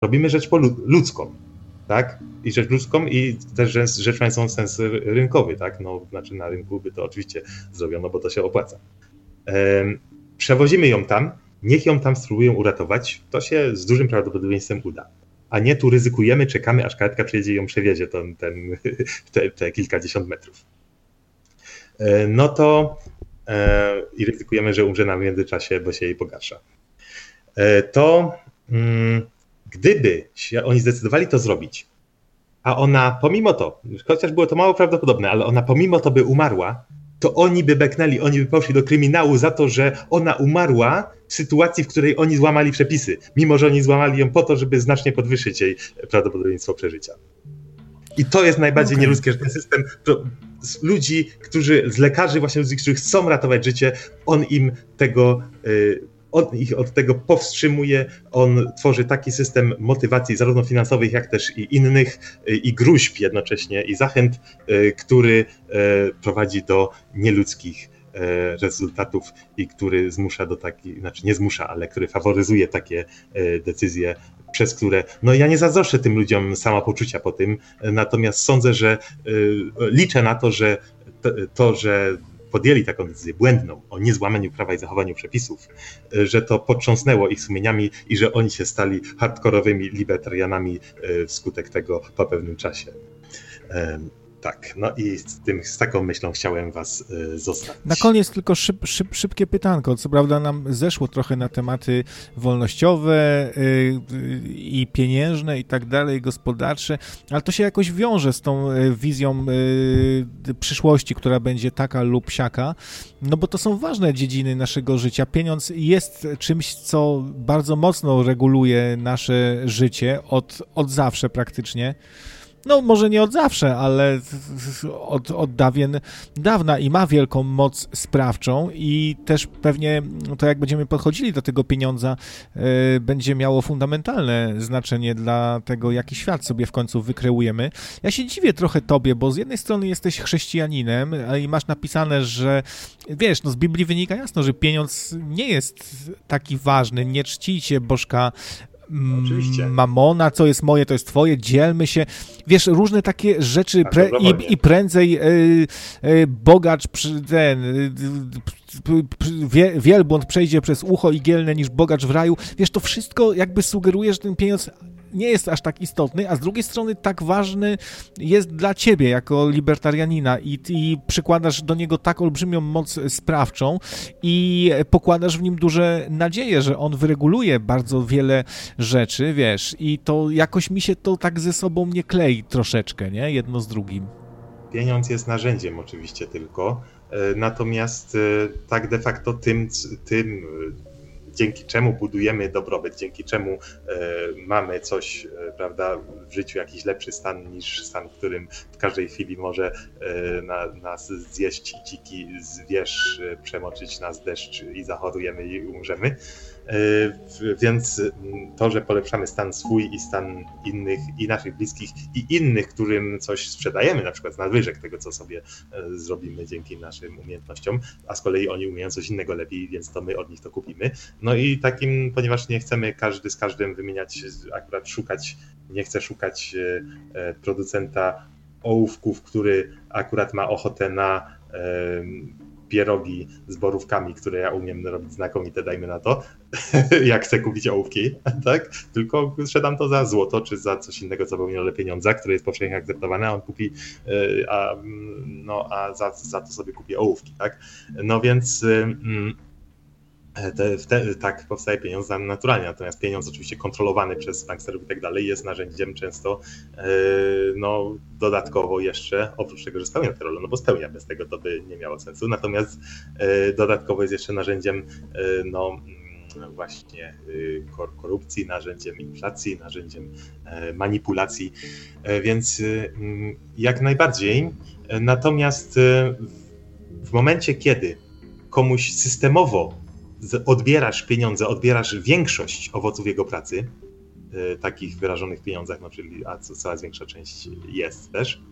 Robimy rzecz ludzką, tak? I rzecz ludzką i też rzecz mającą sens rynkowy, tak? No, znaczy na rynku by to oczywiście zrobiono, bo to się opłaca. Przewozimy ją tam, niech ją tam spróbują uratować, to się z dużym prawdopodobieństwem uda. A nie tu ryzykujemy, czekamy, aż karetka przyjedzie i ją przewiezie te kilkadziesiąt metrów. No to i ryzykujemy, że umrze nam w międzyczasie, bo się jej pogarsza. To gdyby się oni zdecydowali to zrobić, a ona pomimo to, chociaż było to mało prawdopodobne, ale ona pomimo to by umarła, to oni by beknęli, oni by poszli do kryminału za to, że ona umarła w sytuacji, w której oni złamali przepisy, mimo że oni złamali ją po to, żeby znacznie podwyższyć jej prawdopodobieństwo przeżycia. I to jest najbardziej nieludzkie, że ten system ludzi, z lekarzy, właśnie ludzi, którzy chcą ratować życie, on ich od tego powstrzymuje, on tworzy taki system motywacji zarówno finansowych, jak też i innych, i gróźb jednocześnie, i zachęt, który prowadzi do nieludzkich rezultatów i który zmusza do takich, znaczy nie zmusza, ale który faworyzuje takie decyzje, przez które, no ja nie zazdroszczę tym ludziom samopoczucia po tym, natomiast sądzę, że liczę na to, że podjęli taką decyzję błędną o niezłamaniu prawa i zachowaniu przepisów, że to potrząsnnęło ich sumieniami i że oni się stali hardkorowymi libertarianami wskutek tego po pewnym czasie. Tak, no i z taką myślą chciałem was zostawić. Na koniec tylko szybkie pytanko. Co prawda nam zeszło trochę na tematy wolnościowe i pieniężne i tak dalej, gospodarcze, ale to się jakoś wiąże z tą wizją przyszłości, która będzie taka lub siaka, no bo to są ważne dziedziny naszego życia. Pieniądz jest czymś, co bardzo mocno reguluje nasze życie od zawsze praktycznie. No może nie od zawsze, ale od dawna i ma wielką moc sprawczą i też pewnie to, jak będziemy podchodzili do tego pieniądza, będzie miało fundamentalne znaczenie dla tego, jaki świat sobie w końcu wykreujemy. Ja się dziwię trochę tobie, bo z jednej strony jesteś chrześcijaninem i masz napisane, że wiesz, no z Biblii wynika jasno, że pieniądz nie jest taki ważny, nie czcijcie bożka Oczywiście. Mamona, co jest moje, to jest twoje, dzielmy się. Wiesz, różne takie rzeczy i prędzej bogacz wielbłąd przejdzie przez ucho igielne niż bogacz w raju. Wiesz, to wszystko jakby sugeruje, że ten pieniądz nie jest aż tak istotny, a z drugiej strony tak ważny jest dla ciebie jako libertarianina i przykładasz do niego tak olbrzymią moc sprawczą i pokładasz w nim duże nadzieje, że on wyreguluje bardzo wiele rzeczy, wiesz, i to jakoś mi się to tak ze sobą nie klei troszeczkę, nie? Jedno z drugim. Pieniądz jest narzędziem oczywiście tylko, natomiast tak de facto tym dzięki czemu budujemy dobrobyt, dzięki czemu mamy coś, prawda, w życiu, jakiś lepszy stan niż stan, w którym w każdej chwili może nas zjeść dziki zwierz, przemoczyć nas deszcz i zachorujemy i umrzemy. Więc to, że polepszamy stan swój i stan innych, i naszych bliskich, i innych, którym coś sprzedajemy, na przykład z nadwyżek tego, co sobie zrobimy dzięki naszym umiejętnościom, a z kolei oni umieją coś innego lepiej, więc to my od nich to kupimy. No i takim, ponieważ nie chcemy każdy z każdym wymieniać, akurat nie chcę szukać producenta ołówków, który akurat ma ochotę na pierogi z borówkami, które ja umiem robić znakomite, dajmy na to, jak chcę kupić ołówki, tak? Tylko sprzedam to za złoto, czy za coś innego, co pełnione pieniądza, które jest powszechnie akceptowane, a on kupi, a za to sobie kupi ołówki, tak? No więc tak powstaje pieniądz naturalnie, natomiast pieniądz oczywiście kontrolowany przez banksterów i tak dalej jest narzędziem często dodatkowo jeszcze, oprócz tego, że spełnia tę rolę, no bo spełnia, bez tego to by nie miało sensu, natomiast dodatkowo jest jeszcze narzędziem właśnie korupcji, narzędziem inflacji, narzędziem manipulacji, więc jak najbardziej, natomiast w momencie, kiedy komuś systemowo odbierasz pieniądze, odbierasz większość owoców jego pracy, takich wyrażonych w pieniądzach, no czyli a coraz większa część jest też,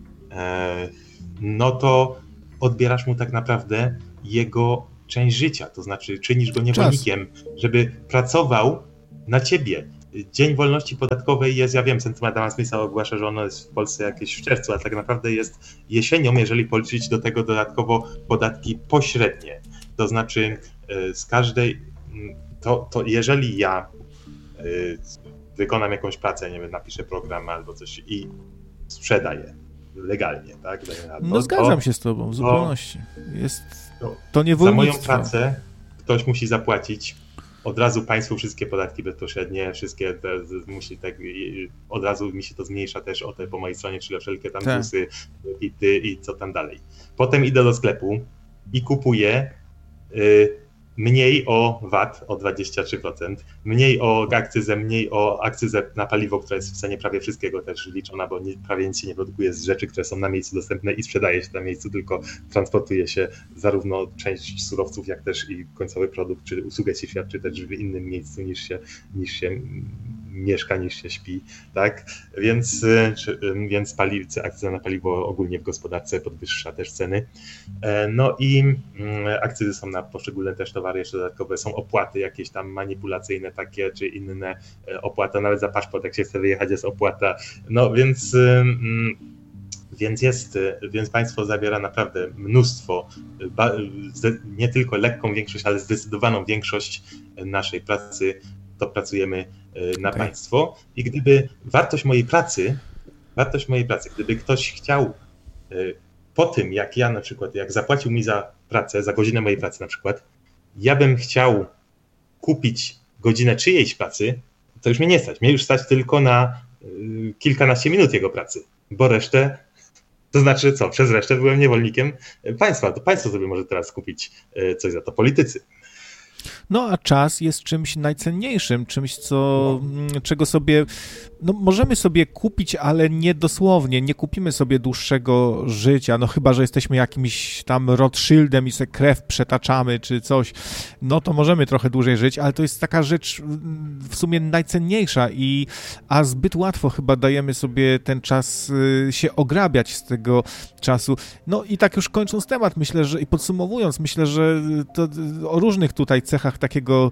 no to odbierasz mu tak naprawdę jego część życia, to znaczy czynisz go niewolnikiem, żeby pracował na ciebie. Dzień Wolności Podatkowej jest, ja wiem, Centrum Adama Smitha ogłasza, że ono jest w Polsce jakieś w czerwcu, ale tak naprawdę jest jesienią, jeżeli policzyć do tego dodatkowo podatki pośrednie. To znaczy z każdej, to jeżeli ja wykonam jakąś pracę, nie wiem, napiszę program albo coś i sprzedaję legalnie, tak? No zgadzam się z tobą w zupełności. To niewolnictwo. Za moją pracę ktoś musi zapłacić od razu państwu wszystkie podatki bezpośrednie, wszystkie musi tak, od razu mi się to zmniejsza też o te po mojej stronie, czyli wszelkie tam plusy, bity i co tam dalej. Potem idę do sklepu i kupuję mniej o VAT o 23%, mniej o akcyzę na paliwo, która jest w cenie prawie wszystkiego też liczona, bo prawie nic się nie produkuje z rzeczy, które są na miejscu dostępne i sprzedaje się na miejscu, tylko transportuje się zarówno część surowców, jak też i końcowy produkt, czy usługę się świadczy też w innym miejscu niż się mieszka, niż się śpi, tak? Więc akcyza na paliwo ogólnie w gospodarce podwyższa też ceny. No i akcyzy są na poszczególne też towary jeszcze dodatkowe, są opłaty jakieś tam manipulacyjne takie, czy inne opłaty, nawet za paszport, jak się chce wyjechać, jest opłata. No więc państwo zabiera naprawdę mnóstwo, nie tylko lekką większość, ale zdecydowaną większość naszej pracy, to pracujemy na państwo. I gdyby wartość mojej pracy, gdyby ktoś chciał po tym, jak ja na przykład, jak zapłacił mi za pracę, za godzinę mojej pracy na przykład, ja bym chciał kupić godzinę czyjejś pracy, to już mnie nie stać. Mnie już stać tylko na kilkanaście minut jego pracy, bo resztę, to znaczy co, przez resztę byłem niewolnikiem państwa. To państwo sobie może teraz kupić coś za to, politycy. No a czas jest czymś najcenniejszym, czymś, czego sobie, możemy sobie kupić, ale nie dosłownie, nie kupimy sobie dłuższego życia, chyba, że jesteśmy jakimś tam Rothschildem i sobie krew przetaczamy czy coś, to możemy trochę dłużej żyć, ale to jest taka rzecz w sumie najcenniejsza a zbyt łatwo chyba dajemy sobie ten czas się ograbiać z tego czasu. No i tak już kończąc temat, myślę, że i podsumowując, myślę, że to o różnych tutaj cechach takiego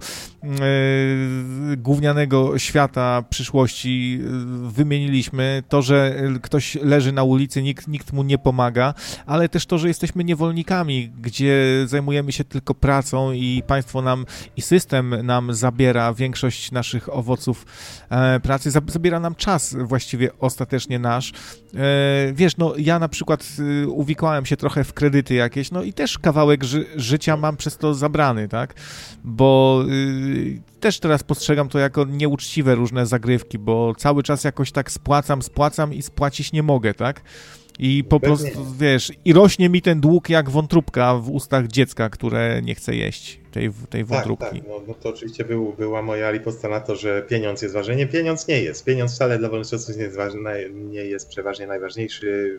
gównianego świata przyszłości wymieniliśmy. To, że ktoś leży na ulicy, nikt mu nie pomaga, ale też to, że jesteśmy niewolnikami, gdzie zajmujemy się tylko pracą i państwo nam i system nam zabiera większość naszych owoców pracy, zabiera nam czas właściwie ostatecznie nasz. Wiesz, ja na przykład uwikłałem się trochę w kredyty jakieś, i też kawałek życia mam przez to zabrany, tak? Bo też teraz postrzegam to jako nieuczciwe różne zagrywki, bo cały czas jakoś tak spłacam i spłacić nie mogę, tak? I po prostu, wiesz, i rośnie mi ten dług jak wątróbka w ustach dziecka, które nie chce jeść tej wątróbki. Tak. To oczywiście była moja riposta na to, że pieniądz jest ważny. Nie, pieniądz nie jest. Pieniądz wcale dla wolnościowców nie jest przeważnie najważniejszy.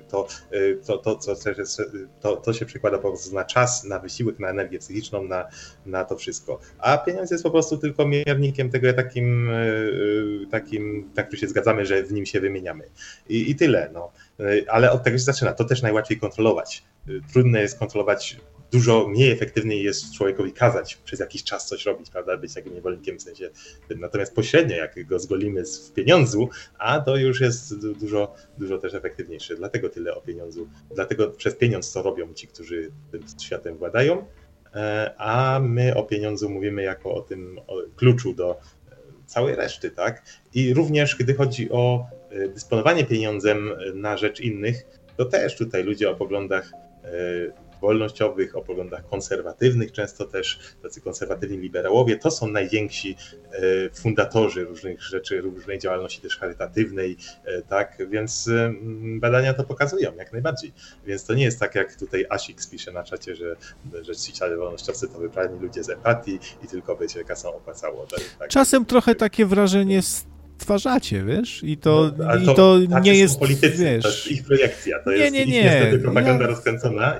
To się przekłada po prostu na czas, na wysiłek, na energię psychiczną, na to wszystko. A pieniądz jest po prostu tylko miernikiem tego takim, tak tu się zgadzamy, że w nim się wymieniamy. I tyle. Ale od tego się zaczyna. To też najłatwiej kontrolować. Trudno jest kontrolować, dużo mniej efektywniej jest człowiekowi kazać przez jakiś czas coś robić, prawda, być takim niewolnikiem w sensie. Natomiast pośrednio, jak go zgolimy w pieniądzu, to już jest dużo też efektywniejsze. Dlatego tyle o pieniądzu. Dlatego przez pieniądz to robią ci, którzy tym światem władają, a my o pieniądzu mówimy jako o tym kluczu do całej reszty, tak? I również gdy chodzi o dysponowanie pieniądzem na rzecz innych, to też tutaj ludzie o poglądach wolnościowych, o poglądach konserwatywnych, często też tacy konserwatywni liberałowie, to są najwięksi fundatorzy różnych rzeczy, różnej działalności też charytatywnej, tak, więc badania to pokazują jak najbardziej. Więc to nie jest tak, jak tutaj Asik pisze na czacie, że ci wolnościowcy to wybrani ludzie z empatii i tylko by się kasą opłacało. Tak. Czasem trochę takie wrażenie stwarzacie, wiesz? I to nie jest politycy, wiesz... to jest ich projekcja, to jest ich niestety propaganda rozkręcona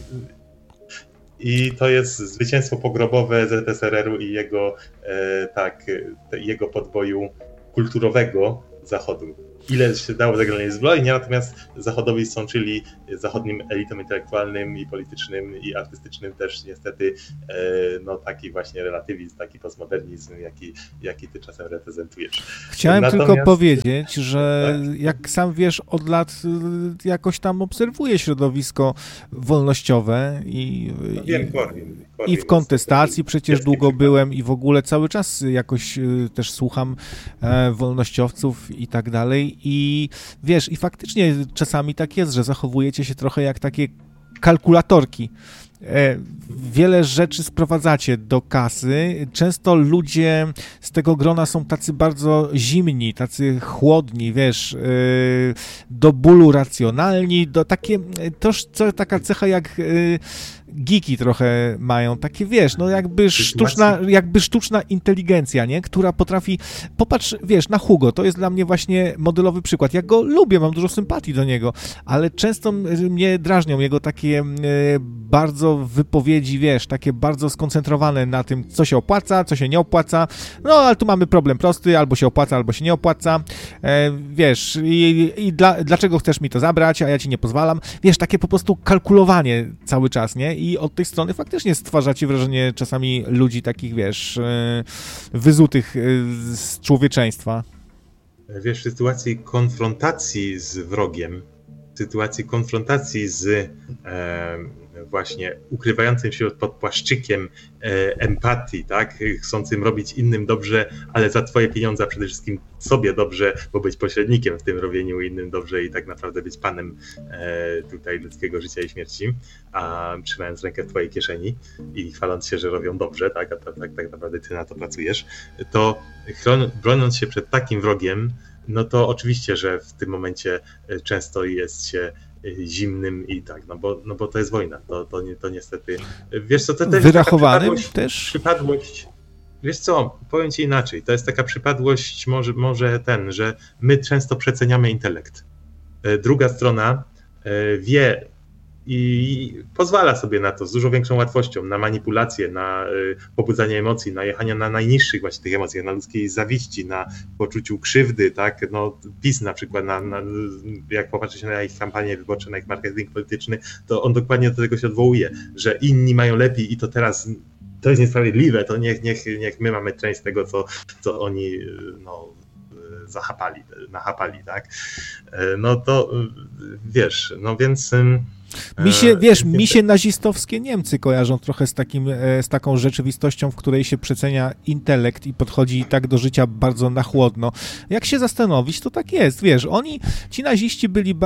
i to jest zwycięstwo pogrobowe ZSRR-u i jego podboju kulturowego Zachodu. ile się dało zagranicznej zbrojenia, natomiast zachodowi sączyli zachodnim elitom intelektualnym i politycznym i artystycznym też niestety taki właśnie relatywizm, taki postmodernizm, jaki ty czasem reprezentujesz. Chciałem tylko powiedzieć, że jak sam wiesz, od lat jakoś tam obserwuję środowisko wolnościowe i w kontestacji przecież długo byłem i w ogóle cały czas jakoś też słucham wolnościowców i tak dalej i wiesz, i faktycznie czasami tak jest, że zachowujecie się trochę jak takie kalkulatorki. Wiele rzeczy sprowadzacie do kasy. Często ludzie z tego grona są tacy bardzo zimni, tacy chłodni, wiesz, do bólu racjonalni, taka cecha jak geeki trochę mają, takie wiesz, no jakby sztuczna inteligencja, nie? Która potrafi, popatrz, wiesz, na Hugo, to jest dla mnie właśnie modelowy przykład. Ja go lubię, mam dużo sympatii do niego, ale często mnie drażnią jego takie bardzo wypowiedzi, wiesz, takie bardzo skoncentrowane na tym, co się opłaca, co się nie opłaca, no ale tu mamy problem prosty, albo się opłaca, albo się nie opłaca, wiesz, dlaczego chcesz mi to zabrać, a ja ci nie pozwalam, wiesz, takie po prostu kalkulowanie cały czas, nie? I od tej strony faktycznie stwarzacie wrażenie czasami ludzi takich, wiesz, wyzutych z człowieczeństwa. Wiesz, w sytuacji konfrontacji z wrogiem, w sytuacji konfrontacji z właśnie ukrywającym się pod płaszczykiem empatii, tak, chcącym robić innym dobrze, ale za twoje pieniądze, a przede wszystkim sobie dobrze, bo być pośrednikiem w tym robieniu innym dobrze i tak naprawdę być panem tutaj ludzkiego życia i śmierci, a trzymając rękę w twojej kieszeni i chwaląc się, że robią dobrze, tak, a tak naprawdę ty na to pracujesz, to broniąc się przed takim wrogiem, no to oczywiście, że w tym momencie często jest się zimnym i tak, no bo to jest wojna, to niestety, wiesz co, to też wyrachowanym też? Przypadłość, wiesz co, powiem ci inaczej, to jest taka przypadłość może że my często przeceniamy intelekt. Druga strona wie i pozwala sobie na to z dużo większą łatwością, na manipulację, na pobudzanie emocji, na jechanie na najniższych właśnie tych emocjach, na ludzkiej zawiści, na poczuciu krzywdy, tak, no PiS na przykład, jak popatrzy się na ich kampanię wyborcze, na ich marketing polityczny, to on dokładnie do tego się odwołuje, że inni mają lepiej i to teraz to jest niesprawiedliwe, to niech my mamy część tego, co oni nachapali, tak, no to wiesz, no więc Mi się nazistowskie Niemcy kojarzą trochę z taką rzeczywistością, w której się przecenia intelekt i podchodzi tak do życia bardzo na chłodno. Jak się zastanowić, to tak jest, wiesz, ci naziści byli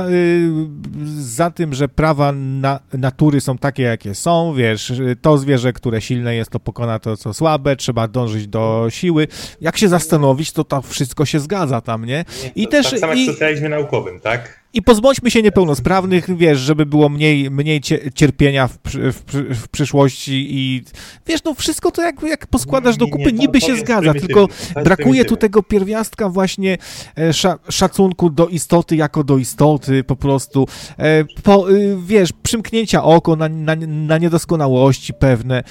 za tym, że prawa natury są takie, jakie są, wiesz, to zwierzę, które silne jest, to pokona to, co słabe, trzeba dążyć do siły. Jak się zastanowić, to wszystko się zgadza tam, nie? Tak samo jak w socjalizmie naukowym, tak? I pozbądźmy się niepełnosprawnych, wiesz, żeby było mniej cierpienia w przyszłości i wiesz, no wszystko to jak poskładasz do kupy, niby się zgadza, tylko brakuje tu tego pierwiastka właśnie szacunku do istoty jako do istoty, po prostu, wiesz, przymknięcia oko na niedoskonałości pewne,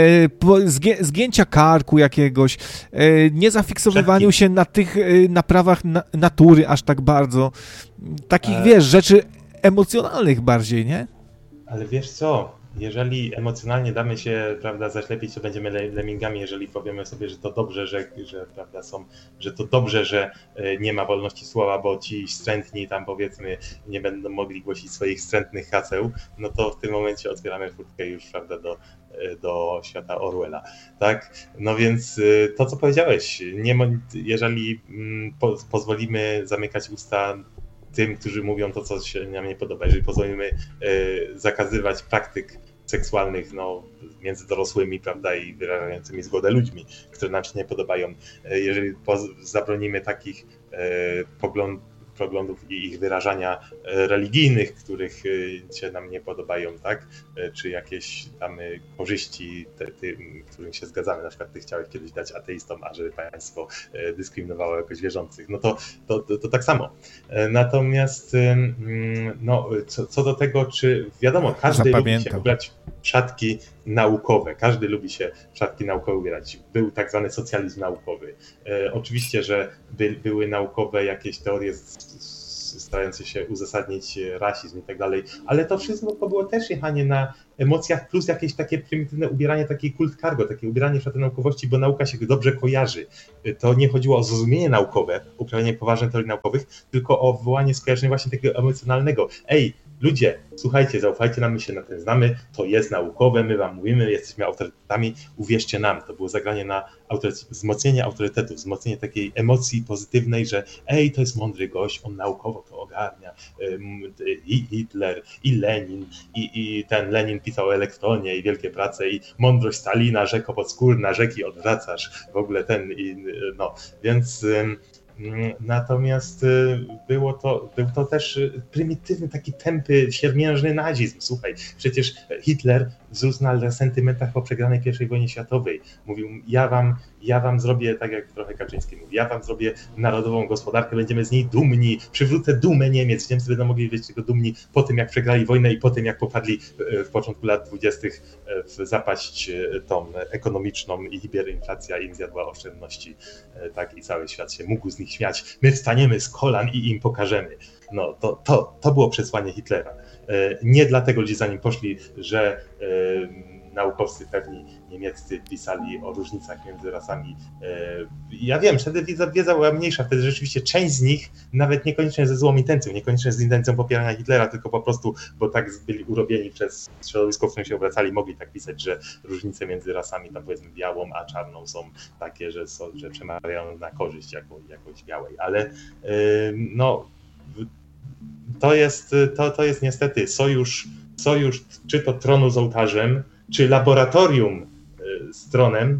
zgięcia karku jakiegoś, nie zafiksowywaniu się na prawach natury aż tak bardzo. Takich, wiesz, rzeczy emocjonalnych bardziej, nie? Ale wiesz co, jeżeli emocjonalnie damy się, prawda, zaślepić, to będziemy lemmingami, jeżeli powiemy sobie, że to dobrze, że prawda, że to dobrze, że nie ma wolności słowa, bo ci wstrętni tam, powiedzmy, nie będą mogli głosić swoich wstrętnych haseł, no to w tym momencie otwieramy furtkę już, prawda, do świata Orwella, tak? No więc to, co powiedziałeś, jeżeli pozwolimy zamykać usta tym, którzy mówią to, co się nam nie podoba, jeżeli pozwolimy zakazywać praktyk seksualnych między dorosłymi, prawda, i wyrażającymi zgodę ludźmi, które nam się nie podobają, jeżeli zabronimy takich poglądów i ich wyrażania religijnych, których się nam nie podobają, tak? Czy jakieś tam korzyści, którym się zgadzamy, na przykład ty chciałeś kiedyś dać ateistom, a żeby państwo dyskryminowało jakoś wierzących, no to tak samo. Natomiast co do tego, czy wiadomo, każdy lubi się ubrać szatki naukowe. Każdy lubi się w szatki naukowe ubierać. Był tak zwany socjalizm naukowy. Oczywiście, że były naukowe jakieś teorie starające się uzasadnić rasizm i tak dalej, ale to wszystko to było też jechanie na emocjach plus jakieś takie prymitywne ubieranie, taki kult cargo, takie ubieranie w szaty naukowości, bo nauka się dobrze kojarzy. To nie chodziło o zrozumienie naukowe, uprawianie poważnych teorii naukowych, tylko o wywołanie skojarzenia właśnie takiego emocjonalnego. Ej, ludzie, słuchajcie, zaufajcie nam, my się na tym znamy, to jest naukowe, my wam mówimy, jesteśmy autorytetami, uwierzcie nam. To było zagranie na wzmocnienie autorytetu, wzmocnienie takiej emocji pozytywnej, że ej, to jest mądry gość, on naukowo to ogarnia. I Hitler, i Lenin, i ten Lenin pisał o elektronie i wielkie prace, i mądrość Stalina, rzeko podskórna, rzeki odwracasz, w ogóle no, więc... Natomiast był to też prymitywny, taki tępy, siermiężny nazizm. Słuchaj, przecież Hitler wzrósł na sentymentach po przegranej I wojnie światowej. Mówił, ja wam zrobię, tak jak trochę Kaczyński mówi, ja wam zrobię narodową gospodarkę, będziemy z niej dumni, przywrócę dumę Niemiec. Niemcy będą mogli być tego dumni po tym, jak przegrali wojnę i po tym, jak popadli w początku lat 20. w zapaść tą ekonomiczną i hiperinflacja im zjadła oszczędności, tak, i cały świat się mógł z nich śmiać. My wstaniemy z kolan i im pokażemy. No, to było przesłanie Hitlera. Nie dlatego ludzie za nim poszli, że naukowcy pewni niemieccy pisali o różnicach między rasami. Ja wiem, wtedy wiedza była mniejsza, wtedy rzeczywiście część z nich nawet niekoniecznie ze złą intencją, niekoniecznie z intencją popierania Hitlera, tylko po prostu, bo tak byli urobieni przez środowisko, w którym się obracali, mogli tak pisać, że różnice między rasami, tam powiedzmy białą a czarną, są takie, że przemawiają na korzyść jakoś białej, ale no to jest niestety sojusz, czy to tronu z ołtarzem, czy laboratorium z tronem.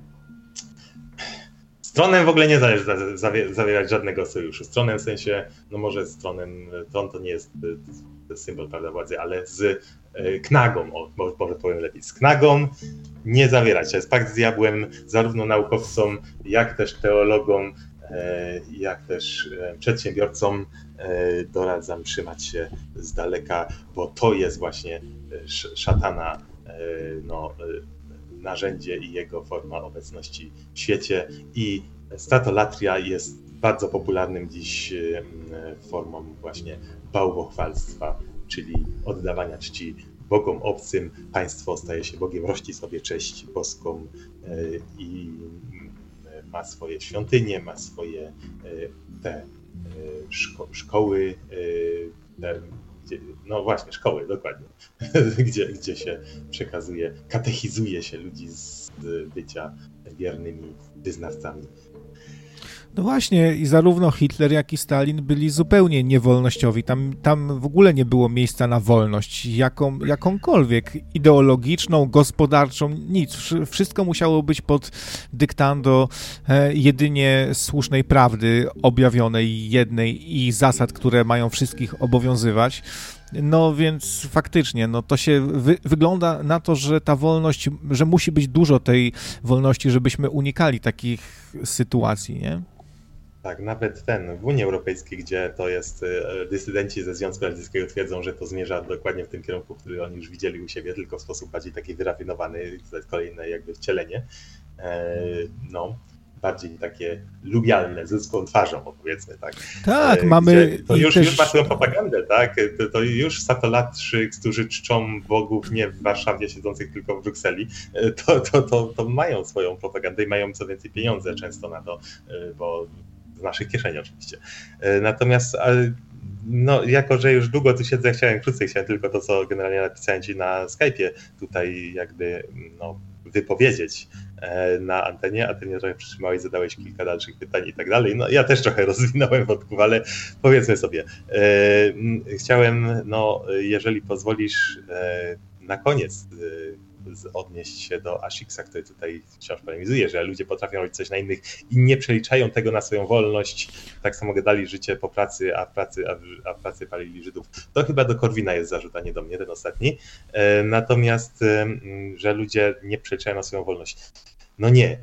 Z tronem w ogóle nie należy zawierać żadnego sojuszu. Z tronem w sensie, no może z tronem, tron to nie jest symbol, prawda, władzy, ale z knagą, może powiem lepiej, z knagą nie zawierać. To jest pakt z diabłem zarówno naukowcom, jak też teologom, jak też przedsiębiorcom. Doradzam trzymać się z daleka, bo to jest właśnie szatana, narzędzie i jego forma obecności w świecie. I statolatria jest bardzo popularnym dziś formą właśnie bałwochwalstwa, czyli oddawania czci bogom obcym. Państwo staje się Bogiem, rości sobie cześć boską i ma swoje świątynie, ma swoje szkoły, no właśnie, szkoły, dokładnie, gdzie się przekazuje, katechizuje się ludzi z bycia wiernymi wyznawcami. No właśnie, i zarówno Hitler, jak i Stalin byli zupełnie niewolnościowi. Tam w ogóle nie było miejsca na wolność, jakąkolwiek, ideologiczną, gospodarczą, nic. Wszystko musiało być pod dyktando jedynie słusznej prawdy, objawionej jednej i zasad, które mają wszystkich obowiązywać. No więc faktycznie, no to się wygląda na to, że ta wolność, że musi być dużo tej wolności, żebyśmy unikali takich sytuacji, nie? Tak, nawet w Unii Europejskiej, gdzie to jest, dysydenci ze Związku Radzieckiego twierdzą, że to zmierza dokładnie w tym kierunku, który oni już widzieli u siebie, tylko w sposób bardziej taki wyrafinowany, to jest kolejne jakby wcielenie, bardziej takie lubialne, z ludzką twarzą, powiedzmy, tak. Tak, mamy... To już mają propagandę, tak? To już satolatrzy, którzy czczą bogów nie w Warszawie siedzących, tylko w Brukseli, to mają swoją propagandę i mają co więcej pieniądze często na to, bo z naszych kieszeni oczywiście. Natomiast no, jako że już długo tu siedzę, chciałem tylko to, co generalnie napisałem ci na Skype'ie, tutaj jakby wypowiedzieć na antenie, a ty mnie trochę przytrzymałeś, zadałeś kilka dalszych pytań i tak dalej. No ja też trochę rozwinąłem wątków, ale powiedzmy sobie. Chciałem, jeżeli pozwolisz, na koniec odnieść się do Ashiksa, który tutaj wciąż polemizuje, że ludzie potrafią robić coś na innych i nie przeliczają tego na swoją wolność. Tak samo gadali życie po pracy, a w pracy palili Żydów. To chyba do Korwina jest zarzut, a nie do mnie, ten ostatni. Natomiast, że ludzie nie przeliczają na swoją wolność. No nie.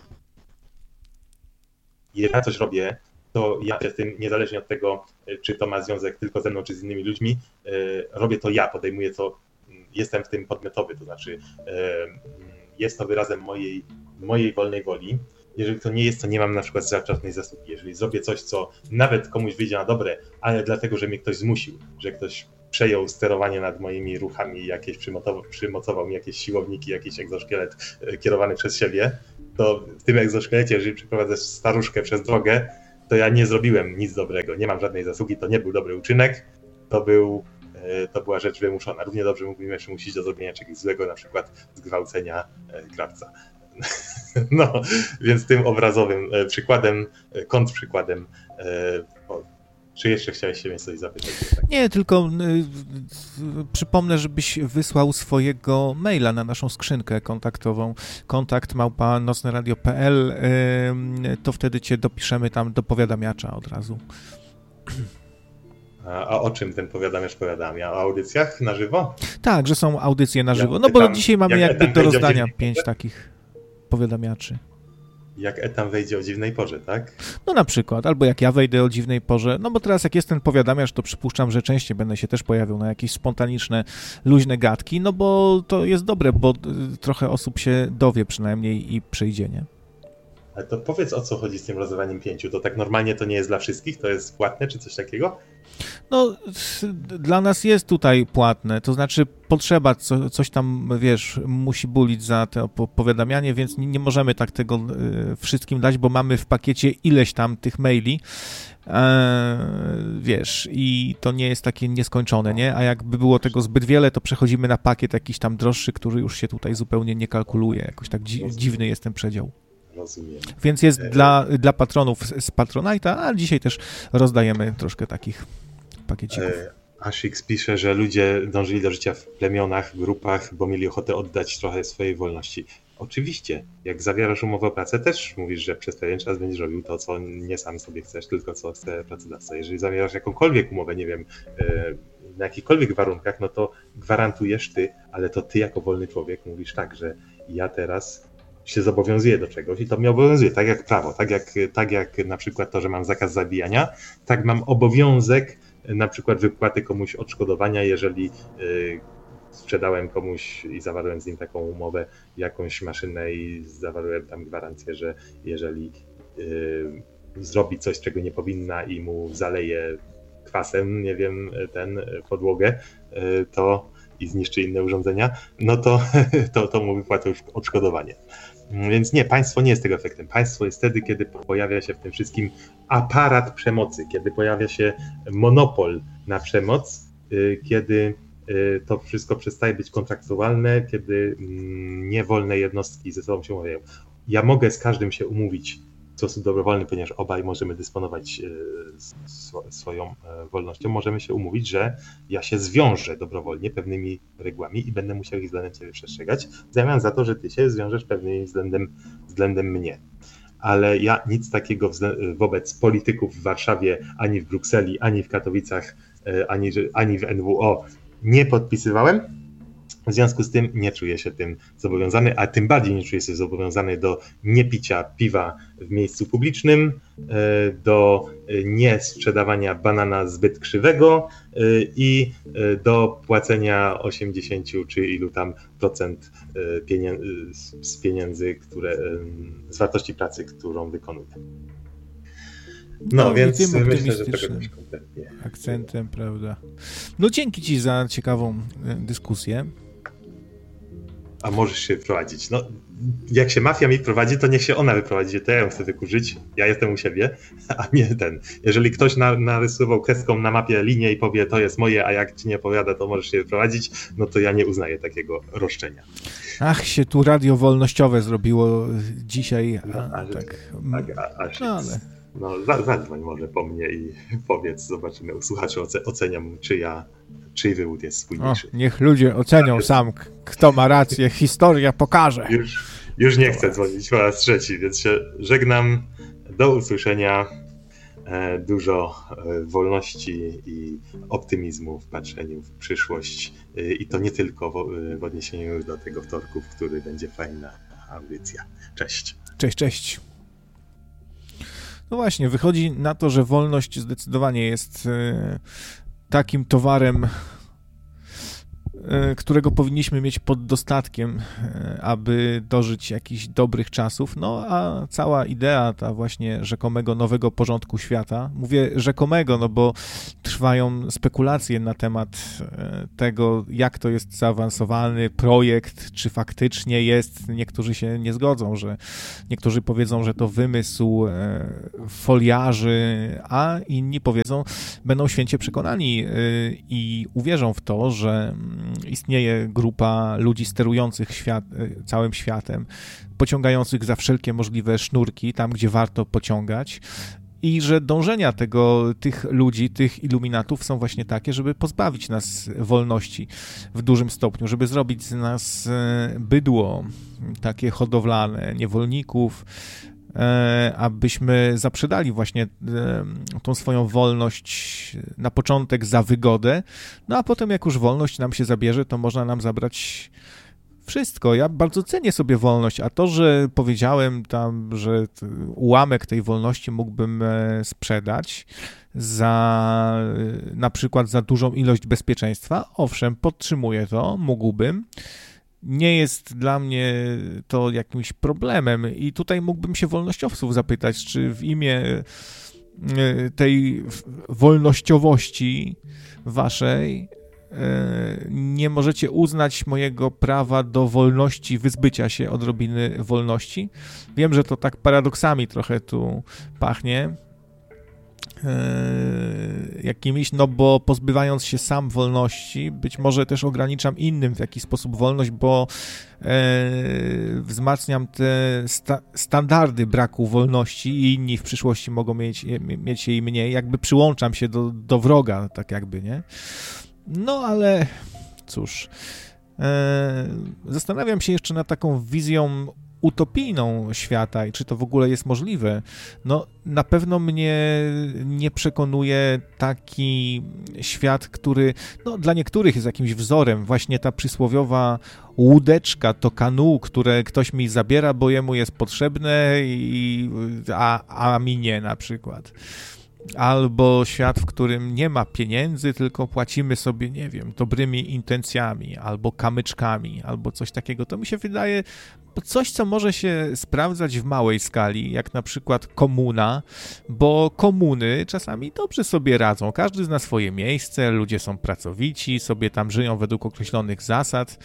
Jeżeli ja coś robię, to ja z tym, niezależnie od tego, czy to ma związek tylko ze mną, czy z innymi ludźmi, robię to ja, podejmuję to jestem w tym podmiotowy, to znaczy jest to wyrazem mojej wolnej woli. Jeżeli to nie jest, to nie mam na przykład żadnej zasługi. Jeżeli zrobię coś, co nawet komuś wyjdzie na dobre, ale dlatego, że mnie ktoś zmusił, że ktoś przejął sterowanie nad moimi ruchami, jakieś przymocował mi jakieś siłowniki, jakiś egzoszkielet kierowany przez siebie, to w tym egzoszkielecie, jeżeli przeprowadzę staruszkę przez drogę, to ja nie zrobiłem nic dobrego, nie mam żadnej zasługi, to nie był dobry uczynek, to była rzecz wymuszona. Równie dobrze mógłbym jeszcze musić do zrobienia czegoś złego, na przykład zgwałcenia krawca. No, więc tym obrazowym przykładem, kontrprzykładem. Czy jeszcze chciałeś się mnie coś zapytać? Tak? Nie, tylko przypomnę, żebyś wysłał swojego maila na naszą skrzynkę kontaktową, kontakt@nocneradio.pl, to wtedy cię dopiszemy tam do powiadamiacza od razu. A o czym ten powiadamiacz powiadamia? O audycjach na żywo? Tak, że są audycje na żywo. No bo dzisiaj mamy jakby do rozdania 5 takich powiadamiaczy. Jak Etam wejdzie o dziwnej porze, tak? No na przykład, albo jak ja wejdę o dziwnej porze, no bo teraz jak jest ten powiadamiacz, to przypuszczam, że częściej będę się też pojawiał na jakieś spontaniczne, luźne gadki, no bo to jest dobre, bo trochę osób się dowie przynajmniej i przyjdzie, nie? Ale to powiedz, o co chodzi z tym rozdawaniem 5. To tak normalnie to nie jest dla wszystkich? To jest płatne czy coś takiego? No, dla nas jest tutaj płatne, to znaczy potrzeba, coś tam, wiesz, musi bulić za to powiadamianie, więc nie możemy tak tego wszystkim dać, bo mamy w pakiecie ileś tam tych maili, wiesz, i to nie jest takie nieskończone, nie? A jakby było tego zbyt wiele, to przechodzimy na pakiet jakiś tam droższy, który już się tutaj zupełnie nie kalkuluje, jakoś tak dziwny jest ten przedział. Rozumiem. Więc jest dla patronów z Patronite'a, a dzisiaj też rozdajemy troszkę takich pakiecików. Ashix pisze, że ludzie dążyli do życia w plemionach, grupach, bo mieli ochotę oddać trochę swojej wolności. Oczywiście, jak zawierasz umowę o pracę, też mówisz, że przez pewien czas będziesz robił to, co nie sam sobie chcesz, tylko co chce pracodawca. Jeżeli zawierasz jakąkolwiek umowę, nie wiem, na jakichkolwiek warunkach, no to gwarantujesz ty, ale to ty jako wolny człowiek mówisz tak, że ja teraz się zobowiązuję do czegoś i to mnie obowiązuje, tak jak prawo, tak jak na przykład to, że mam zakaz zabijania, tak mam obowiązek na przykład wypłaty komuś odszkodowania, jeżeli sprzedałem komuś i zawarłem z nim taką umowę, jakąś maszynę i zawarłem tam gwarancję, że jeżeli zrobi coś, czego nie powinna i mu zaleje kwasem, nie wiem, podłogę, to i zniszczy inne urządzenia, no to mu wypłacę odszkodowanie. Więc nie, państwo nie jest tego efektem. Państwo jest wtedy, kiedy pojawia się w tym wszystkim aparat przemocy, kiedy pojawia się monopol na przemoc, kiedy to wszystko przestaje być kontraktualne, kiedy niewolne jednostki ze sobą się umawiają. Ja mogę z każdym się umówić w sposób dobrowolny, ponieważ obaj możemy dysponować swoją wolnością. Możemy się umówić, że ja się zwiążę dobrowolnie pewnymi regułami i będę musiał ich względem ciebie przestrzegać, w zamian za to, że ty się zwiążesz pewnymi względem mnie. Ale ja nic takiego wobec polityków w Warszawie, ani w Brukseli, ani w Katowicach, ani w NWO nie podpisywałem. W związku z tym nie czuję się tym zobowiązany, a tym bardziej nie czuję się zobowiązany do niepicia piwa w miejscu publicznym, do nie sprzedawania banana zbyt krzywego i do płacenia 80 czy ilu tam procent z pieniędzy, z wartości pracy, którą wykonuję. No więc myślę, że tego też kompletnie akcentem, prawda. No dzięki ci za ciekawą dyskusję. A możesz się wyprowadzić. No, jak się mafia mi prowadzi, to niech się ona wyprowadzi, to ja ją chcę wykurzyć, ja jestem u siebie, a nie ten. Jeżeli ktoś narysował kreską na mapie linię i powie, to jest moje, a jak ci nie opowiada, to możesz się wyprowadzić, no to ja nie uznaję takiego roszczenia. Ach, się tu radio wolnościowe zrobiło dzisiaj. Zadzwoń może po mnie i powiedz, zobaczymy, słuchacze ocenią, czyj wywód jest spójniejszy. Niech ludzie ocenią sam, kto ma rację, historia pokaże. Już nie chcę dzwonić po raz trzeci, więc się żegnam. Do usłyszenia. Dużo wolności i optymizmu w patrzeniu w przyszłość. I to nie tylko w odniesieniu do tego wtorku, w który będzie fajna audycja. Cześć. Cześć. No właśnie, wychodzi na to, że wolność zdecydowanie jest takim towarem którego powinniśmy mieć pod dostatkiem, aby dożyć jakichś dobrych czasów. No a cała idea ta właśnie rzekomego nowego porządku świata, mówię rzekomego, no bo trwają spekulacje na temat tego, jak to jest zaawansowany projekt, czy faktycznie jest. Niektórzy się nie zgodzą, że niektórzy powiedzą, że to wymysł foliarzy, a inni powiedzą, będą święcie przekonani i uwierzą w to, że istnieje grupa ludzi sterujących całym światem, pociągających za wszelkie możliwe sznurki, tam gdzie warto pociągać, i że dążenia tych ludzi, tych iluminatów są właśnie takie, żeby pozbawić nas wolności w dużym stopniu, żeby zrobić z nas bydło takie hodowlane, niewolników, abyśmy zaprzedali właśnie tą swoją wolność na początek za wygodę, no a potem jak już wolność nam się zabierze, to można nam zabrać wszystko. Ja bardzo cenię sobie wolność, a to, że powiedziałem tam, że ułamek tej wolności mógłbym sprzedać na przykład za dużą ilość bezpieczeństwa, owszem, podtrzymuję to, mógłbym. Nie jest dla mnie to jakimś problemem i tutaj mógłbym się wolnościowców zapytać, czy w imię tej wolnościowości waszej nie możecie uznać mojego prawa do wolności, wyzbycia się odrobiny wolności. Wiem, że to tak paradoksami trochę tu pachnie jakimiś, no bo pozbywając się sam wolności, być może też ograniczam innym w jakiś sposób wolność, bo wzmacniam te standardy braku wolności i inni w przyszłości mogą mieć jej mniej, jakby przyłączam się do wroga, tak jakby, nie? No ale cóż, zastanawiam się jeszcze nad taką wizją utopijną świata i czy to w ogóle jest możliwe. No na pewno mnie nie przekonuje taki świat, który no, dla niektórych jest jakimś wzorem. Właśnie ta przysłowiowa łódeczka, to kanu, które ktoś mi zabiera, bo jemu jest potrzebne, a mi nie na przykład. Albo świat, w którym nie ma pieniędzy, tylko płacimy sobie, nie wiem, dobrymi intencjami, albo kamyczkami, albo coś takiego. To mi się wydaje coś, co może się sprawdzać w małej skali, jak na przykład komuna, bo komuny czasami dobrze sobie radzą. Każdy zna swoje miejsce, ludzie są pracowici, sobie tam żyją według określonych zasad.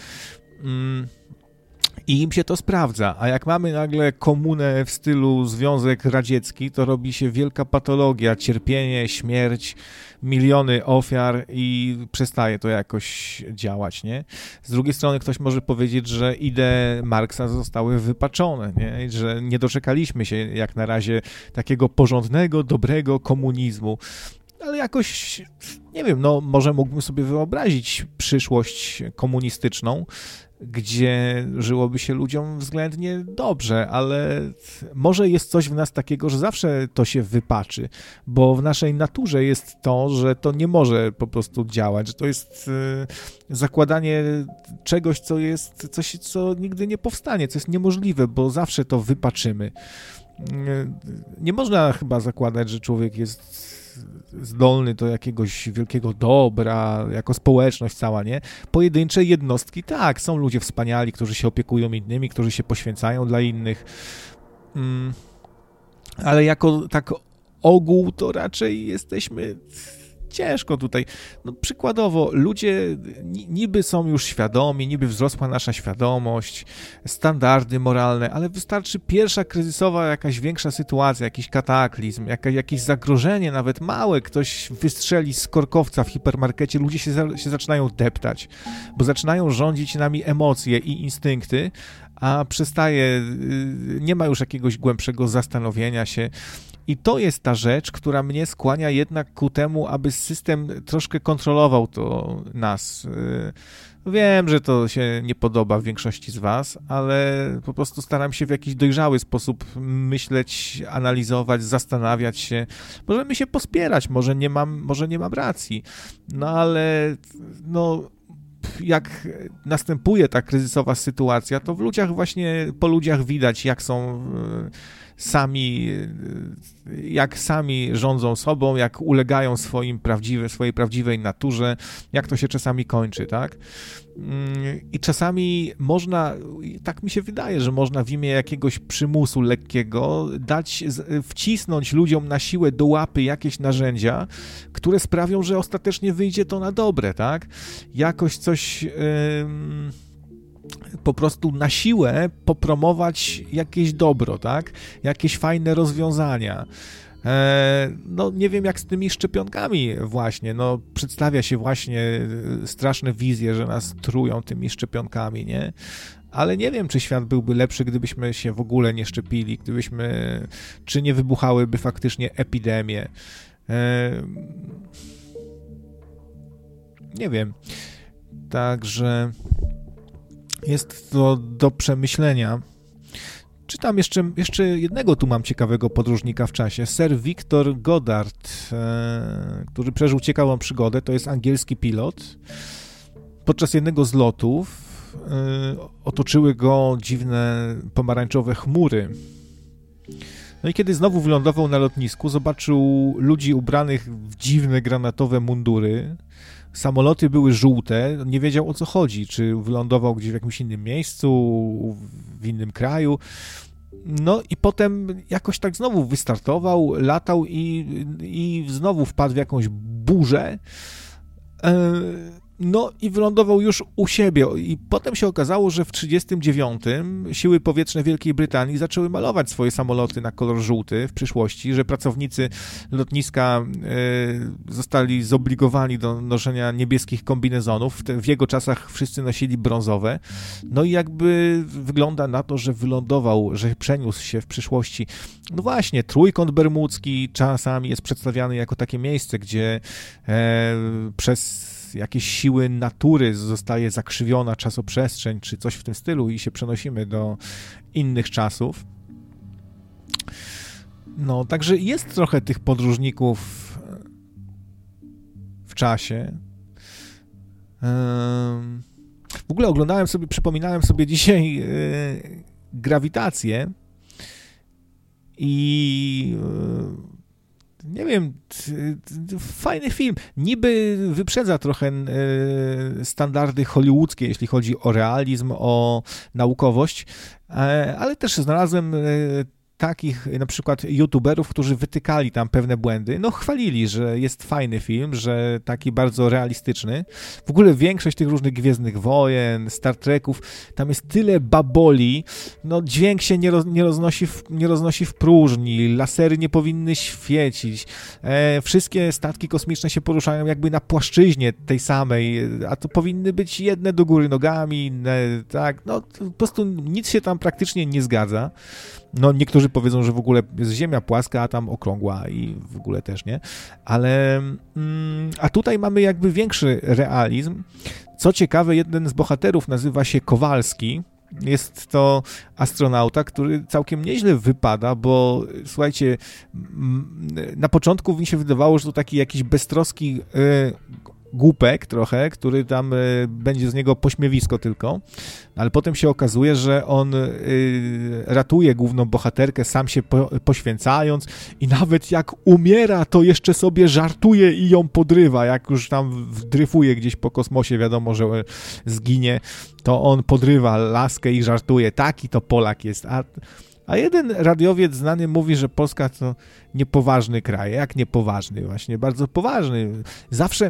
I im się to sprawdza, a jak mamy nagle komunę w stylu Związek Radziecki, to robi się wielka patologia, cierpienie, śmierć, miliony ofiar i przestaje to jakoś działać, nie? Z drugiej strony ktoś może powiedzieć, że idee Marksa zostały wypaczone, nie? Że nie doczekaliśmy się jak na razie takiego porządnego, dobrego komunizmu. Ale jakoś, nie wiem, no może mógłbym sobie wyobrazić przyszłość komunistyczną, gdzie żyłoby się ludziom względnie dobrze, ale może jest coś w nas takiego, że zawsze to się wypaczy, bo w naszej naturze jest to, że to nie może po prostu działać, że to jest zakładanie czegoś, co jest coś, co nigdy nie powstanie, co jest niemożliwe, bo zawsze to wypaczymy. Nie można chyba zakładać, że człowiek jest zdolny do jakiegoś wielkiego dobra, jako społeczność cała, nie? Pojedyncze jednostki, tak, są ludzie wspaniali, którzy się opiekują innymi, którzy się poświęcają dla innych, ale jako tak ogół to raczej jesteśmy ciężko tutaj. No, przykładowo, ludzie niby są już świadomi, niby wzrosła nasza świadomość, standardy moralne, ale wystarczy pierwsza kryzysowa jakaś większa sytuacja, jakiś kataklizm, jakieś zagrożenie, nawet małe, ktoś wystrzeli z korkowca w hipermarkecie, ludzie się zaczynają deptać, bo zaczynają rządzić nami emocje i instynkty, a nie ma już jakiegoś głębszego zastanowienia się. I to jest ta rzecz, która mnie skłania jednak ku temu, aby system troszkę kontrolował to nas. Wiem, że to się nie podoba większości z was, ale po prostu staram się w jakiś dojrzały sposób myśleć, analizować, zastanawiać się. Możemy się pospierać, może nie mam racji, no ale no jak następuje ta kryzysowa sytuacja, to po ludziach widać, jak są sami rządzą sobą, jak ulegają swojej prawdziwej naturze, jak to się czasami kończy, tak? I czasami można, tak mi się wydaje, że można w imię jakiegoś przymusu lekkiego wcisnąć ludziom na siłę do łapy jakieś narzędzia, które sprawią, że ostatecznie wyjdzie to na dobre, tak? Jakoś coś po prostu na siłę popromować jakieś dobro, tak? Jakieś fajne rozwiązania. No nie wiem jak z tymi szczepionkami właśnie, no przedstawia się właśnie straszne wizje, że nas trują tymi szczepionkami, nie? Ale nie wiem, czy świat byłby lepszy, gdybyśmy się w ogóle nie szczepili, czy nie wybuchałyby faktycznie epidemie. Nie wiem. Także jest to do przemyślenia. Czytam jeszcze jednego tu mam ciekawego podróżnika w czasie. Sir Victor Goddard, który przeżył ciekawą przygodę. To jest angielski pilot. Podczas jednego z lotów otoczyły go dziwne pomarańczowe chmury. No i kiedy znowu wylądował na lotnisku, zobaczył ludzi ubranych w dziwne granatowe mundury. Samoloty były żółte, nie wiedział o co chodzi, czy wylądował gdzieś w jakimś innym miejscu, w innym kraju. No i potem jakoś tak znowu wystartował, latał i znowu wpadł w jakąś burzę. No i wylądował już u siebie i potem się okazało, że w 1939 siły powietrzne Wielkiej Brytanii zaczęły malować swoje samoloty na kolor żółty w przyszłości, że pracownicy lotniska zostali zobligowani do noszenia niebieskich kombinezonów. W jego czasach wszyscy nosili brązowe. No i jakby wygląda na to, że że przeniósł się w przyszłości. No właśnie, Trójkąt Bermudzki czasami jest przedstawiany jako takie miejsce, gdzie przez jakieś siły natury zostaje zakrzywiona czasoprzestrzeń, czy coś w tym stylu i się przenosimy do innych czasów. No, także jest trochę tych podróżników w czasie. W ogóle przypominałem sobie dzisiaj Grawitację i nie wiem, fajny film. Niby wyprzedza trochę standardy hollywoodzkie, jeśli chodzi o realizm, o naukowość, ale też znalazłem takich na przykład youtuberów, którzy wytykali tam pewne błędy, no chwalili, że jest fajny film, że taki bardzo realistyczny. W ogóle większość tych różnych Gwiezdnych Wojen, Star Treków, tam jest tyle baboli, no dźwięk się nie roznosi w próżni, lasery nie powinny świecić, wszystkie statki kosmiczne się poruszają jakby na płaszczyźnie tej samej, a to powinny być jedne do góry nogami, inne, tak, no po prostu nic się tam praktycznie nie zgadza. No niektórzy powiedzą, że w ogóle jest Ziemia płaska, a tam okrągła i w ogóle też nie, ale a tutaj mamy jakby większy realizm. Co ciekawe, jeden z bohaterów nazywa się Kowalski. Jest to astronauta, który całkiem nieźle wypada, bo słuchajcie, na początku mi się wydawało, że to taki jakiś beztroski głupek trochę, który tam będzie z niego pośmiewisko tylko, ale potem się okazuje, że on ratuje główną bohaterkę, sam się poświęcając i nawet jak umiera, to jeszcze sobie żartuje i ją podrywa, jak już tam dryfuje gdzieś po kosmosie, wiadomo, że zginie, to on podrywa laskę i żartuje, taki to Polak jest, a jeden radiowiec znany mówi, że Polska to niepoważny kraj. Jak niepoważny? Właśnie bardzo poważny. Zawsze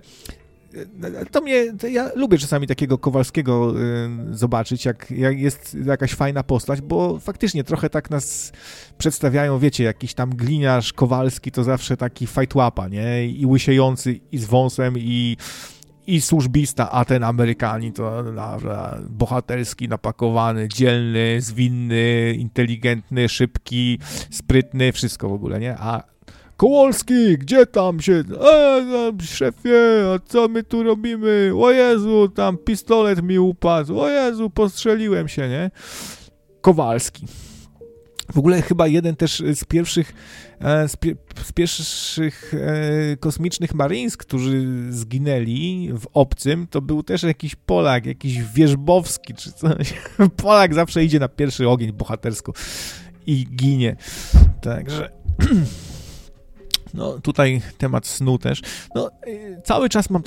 ja lubię czasami takiego Kowalskiego zobaczyć, jak jest jakaś fajna postać, bo faktycznie trochę tak nas przedstawiają, wiecie, jakiś tam gliniarz Kowalski to zawsze taki fajtłapa, nie? I łysiejący, i z wąsem, i służbista, a ten Amerykanin to bohaterski, napakowany, dzielny, zwinny, inteligentny, szybki, sprytny, wszystko w ogóle, nie? A Kowalski, gdzie tam się? Szefie, a co my tu robimy? O Jezu, tam pistolet mi upadł. O Jezu, postrzeliłem się, nie? Kowalski. W ogóle chyba jeden też z pierwszych kosmicznych Marines, którzy zginęli w obcym, to był też jakiś Polak, jakiś Wierzbowski czy coś. Polak zawsze idzie na pierwszy ogień bohatersko. i ginie. Także no tutaj temat snu też. No cały czas mam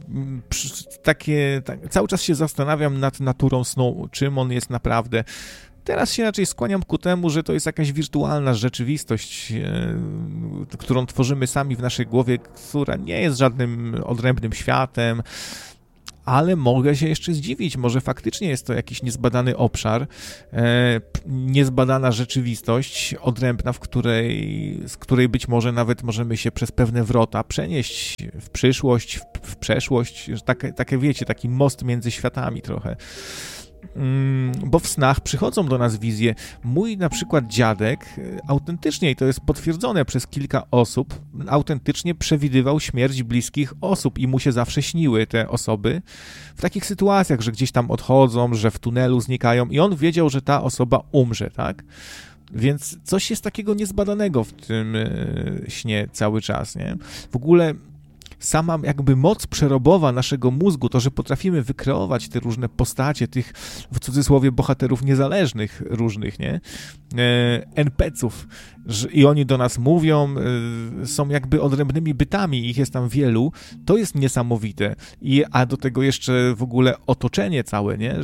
cały czas się zastanawiam nad naturą snu, czym on jest naprawdę. Teraz się raczej skłaniam ku temu, że to jest jakaś wirtualna rzeczywistość, którą tworzymy sami w naszej głowie, która nie jest żadnym odrębnym światem, ale mogę się jeszcze zdziwić, może faktycznie jest to jakiś niezbadany obszar, niezbadana rzeczywistość odrębna, z której być może nawet możemy się przez pewne wrota przenieść w przyszłość, w przeszłość, takie wiecie, taki most między światami trochę. Bo w snach przychodzą do nas wizje. Mój na przykład dziadek autentycznie, i to jest potwierdzone przez kilka osób, autentycznie przewidywał śmierć bliskich osób i mu się zawsze śniły te osoby w takich sytuacjach, że gdzieś tam odchodzą, że w tunelu znikają i on wiedział, że ta osoba umrze, tak? Więc coś jest takiego niezbadanego w tym śnie cały czas, nie? W ogóle sama jakby moc przerobowa naszego mózgu, to, że potrafimy wykreować te różne postacie, tych w cudzysłowie bohaterów niezależnych różnych, nie? NPC-ów i oni do nas mówią, są jakby odrębnymi bytami, ich jest tam wielu, to jest niesamowite. A do tego jeszcze w ogóle otoczenie całe, nie?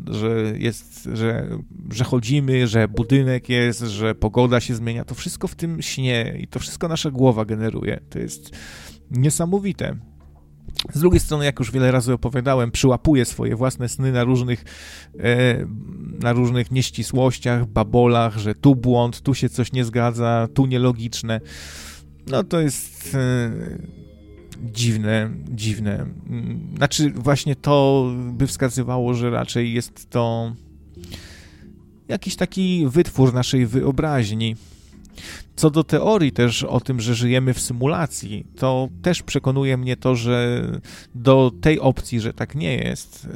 Że chodzimy, że budynek jest, że pogoda się zmienia, to wszystko w tym śnie i to wszystko nasza głowa generuje. To jest niesamowite. Z drugiej strony, jak już wiele razy opowiadałem, przyłapuję swoje własne sny na różnych nieścisłościach, babolach, że tu błąd, tu się coś nie zgadza, tu nielogiczne. No to jest dziwne. Znaczy właśnie to by wskazywało, że raczej jest to jakiś taki wytwór naszej wyobraźni. Co do teorii też o tym, że żyjemy w symulacji, to też przekonuje mnie to, że do tej opcji, że tak nie jest,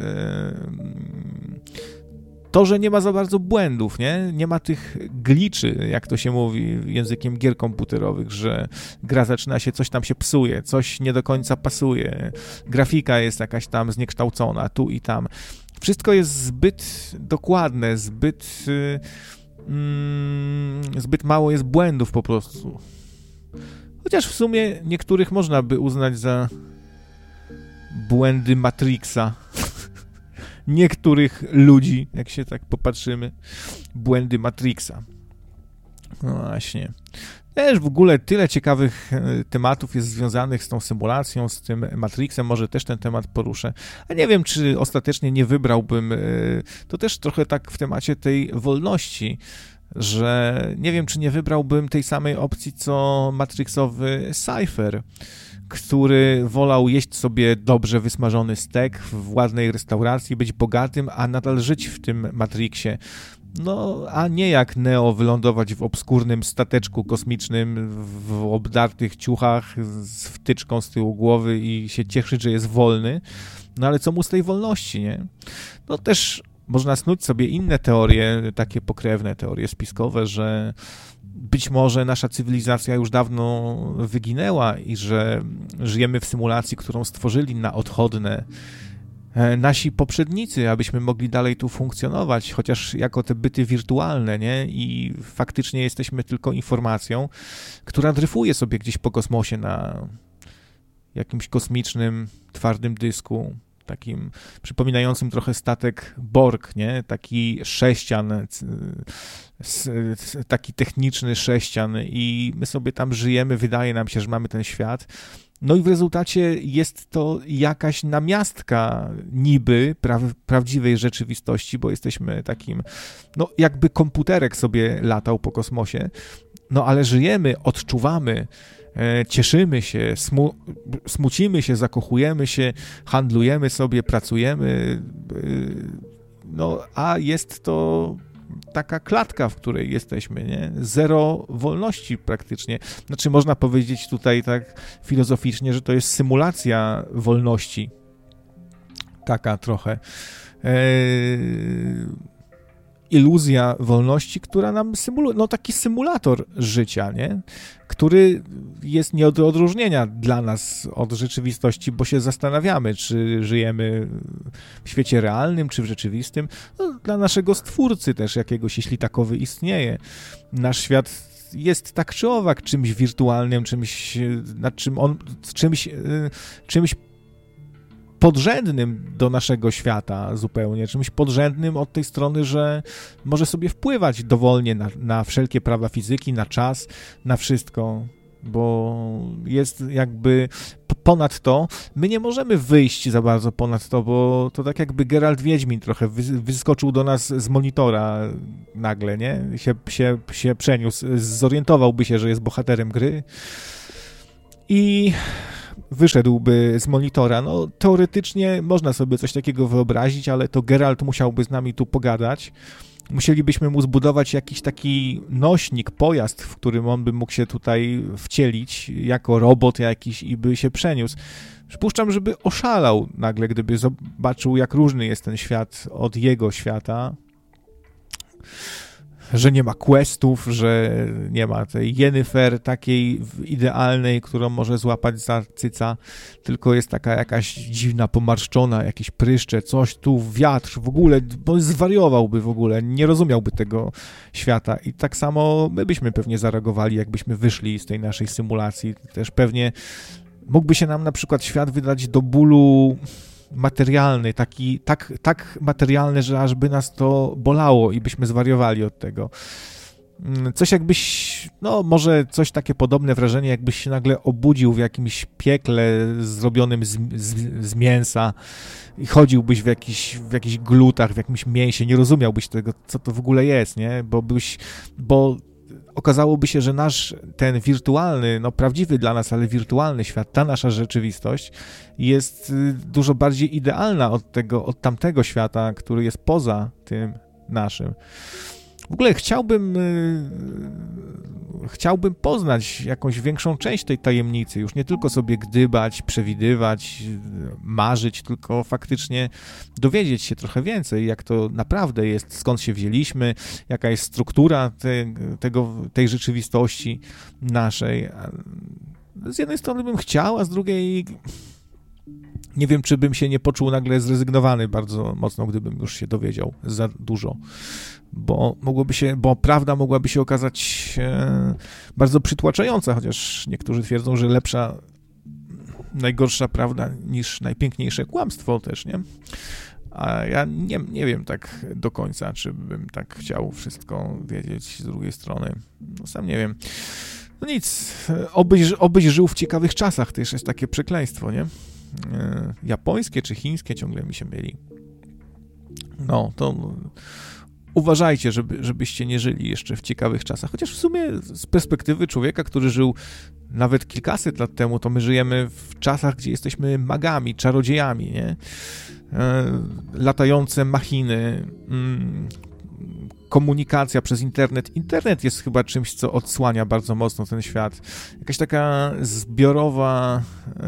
to, że nie ma za bardzo błędów, nie ma tych glitchy, jak to się mówi językiem gier komputerowych, że gra zaczyna się, coś tam się psuje, coś nie do końca pasuje, grafika jest jakaś tam zniekształcona, tu i tam. Wszystko jest zbyt dokładne, zbyt mało jest błędów po prostu. Chociaż w sumie niektórych można by uznać za błędy Matrixa. Niektórych ludzi, jak się tak popatrzymy, błędy Matrixa. No właśnie. Też w ogóle tyle ciekawych tematów jest związanych z tą symulacją, z tym Matrixem, może też ten temat poruszę. A nie wiem, czy ostatecznie nie wybrałbym, to też trochę tak w temacie tej wolności, że nie wiem, czy nie wybrałbym tej samej opcji, co Matrixowy Cypher, który wolał jeść sobie dobrze wysmażony stek w ładnej restauracji, być bogatym, a nadal żyć w tym Matrixie. No, a nie jak Neo wylądować w obskurnym stateczku kosmicznym, w obdartych ciuchach z wtyczką z tyłu głowy i się cieszyć, że jest wolny. No ale co mu z tej wolności, nie? No też można snuć sobie inne teorie, takie pokrewne teorie spiskowe, że być może nasza cywilizacja już dawno wyginęła i że żyjemy w symulacji, którą stworzyli na odchodne nasi poprzednicy, abyśmy mogli dalej tu funkcjonować, chociaż jako te byty wirtualne, nie? I faktycznie jesteśmy tylko informacją, która dryfuje sobie gdzieś po kosmosie na jakimś kosmicznym, twardym dysku, takim przypominającym trochę statek Borg, nie? Taki sześcian, taki techniczny sześcian i my sobie tam żyjemy, wydaje nam się, że mamy ten świat. No i w rezultacie jest to jakaś namiastka niby prawdziwej rzeczywistości, bo jesteśmy takim, no jakby komputerek sobie latał po kosmosie, no ale żyjemy, odczuwamy, cieszymy się, smucimy się, zakochujemy się, handlujemy sobie, pracujemy, no a jest to taka klatka, w której jesteśmy, nie? Zero wolności praktycznie. Znaczy można powiedzieć tutaj tak filozoficznie, że to jest symulacja wolności. Taka trochę. iluzja wolności, która nam symuluje, no taki symulator życia, nie? Który jest nie do odróżnienia dla nas od rzeczywistości, bo się zastanawiamy, czy żyjemy w świecie realnym, czy w rzeczywistym. No, dla naszego stwórcy też jakiegoś, jeśli takowy istnieje. Nasz świat jest tak czy owak czymś wirtualnym, czymś, nad czym on, czymś podrzędnym do naszego świata zupełnie, czymś podrzędnym od tej strony, że może sobie wpływać dowolnie na wszelkie prawa fizyki, na czas, na wszystko, bo jest jakby ponad to, my nie możemy wyjść za bardzo ponad to, bo to tak jakby Geralt Wiedźmin trochę wyskoczył do nas z monitora nagle, nie? Się przeniósł, zorientowałby się, że jest bohaterem gry i wyszedłby z monitora. No, teoretycznie można sobie coś takiego wyobrazić, ale to Geralt musiałby z nami tu pogadać. Musielibyśmy mu zbudować jakiś taki nośnik, pojazd, w którym on by mógł się tutaj wcielić jako robot jakiś i by się przeniósł. Przypuszczam, żeby oszalał nagle, gdyby zobaczył, jak różny jest ten świat od jego świata. Że nie ma questów, że nie ma tej Yennefer takiej idealnej, którą może złapać za cyca, tylko jest taka jakaś dziwna, pomarszczona, jakieś pryszcze, coś tu, wiatr, w ogóle, bo zwariowałby w ogóle, nie rozumiałby tego świata i tak samo my byśmy pewnie zareagowali, jakbyśmy wyszli z tej naszej symulacji. Też pewnie mógłby się nam na przykład świat wydać do bólu materialny, taki, tak materialny, że aż by nas to bolało i byśmy zwariowali od tego. Coś jakbyś, no może coś takie podobne wrażenie, jakbyś się nagle obudził w jakimś piekle zrobionym z mięsa i chodziłbyś w jakichś glutach, w jakimś mięsie, nie rozumiałbyś tego, co to w ogóle jest, nie? Bo okazałoby się, że nasz ten wirtualny, no prawdziwy dla nas, ale wirtualny świat, ta nasza rzeczywistość jest dużo bardziej idealna od tamtego świata, który jest poza tym naszym. W ogóle chciałbym poznać jakąś większą część tej tajemnicy, już nie tylko sobie gdybać, przewidywać, marzyć, tylko faktycznie dowiedzieć się trochę więcej, jak to naprawdę jest, skąd się wzięliśmy, jaka jest struktura tej rzeczywistości naszej. Z jednej strony bym chciał, a z drugiej nie wiem, czy bym się nie poczuł nagle zrezygnowany bardzo mocno, gdybym już się dowiedział za dużo. Bo prawda mogłaby się okazać bardzo przytłaczająca, chociaż niektórzy twierdzą, że najgorsza prawda niż najpiękniejsze kłamstwo też, nie? A ja nie wiem tak do końca, czy bym tak chciał wszystko wiedzieć z drugiej strony. No sam nie wiem. No nic, obyś żył w ciekawych czasach, to jeszcze jest takie przekleństwo, nie? Japońskie czy chińskie ciągle mi się myli. No, to uważajcie, żebyście nie żyli jeszcze w ciekawych czasach. Chociaż w sumie z perspektywy człowieka, który żył nawet kilkaset lat temu, to my żyjemy w czasach, gdzie jesteśmy magami, czarodziejami, nie? Latające machiny, komunikacja przez internet. Internet jest chyba czymś, co odsłania bardzo mocno ten świat. Jakaś taka zbiorowa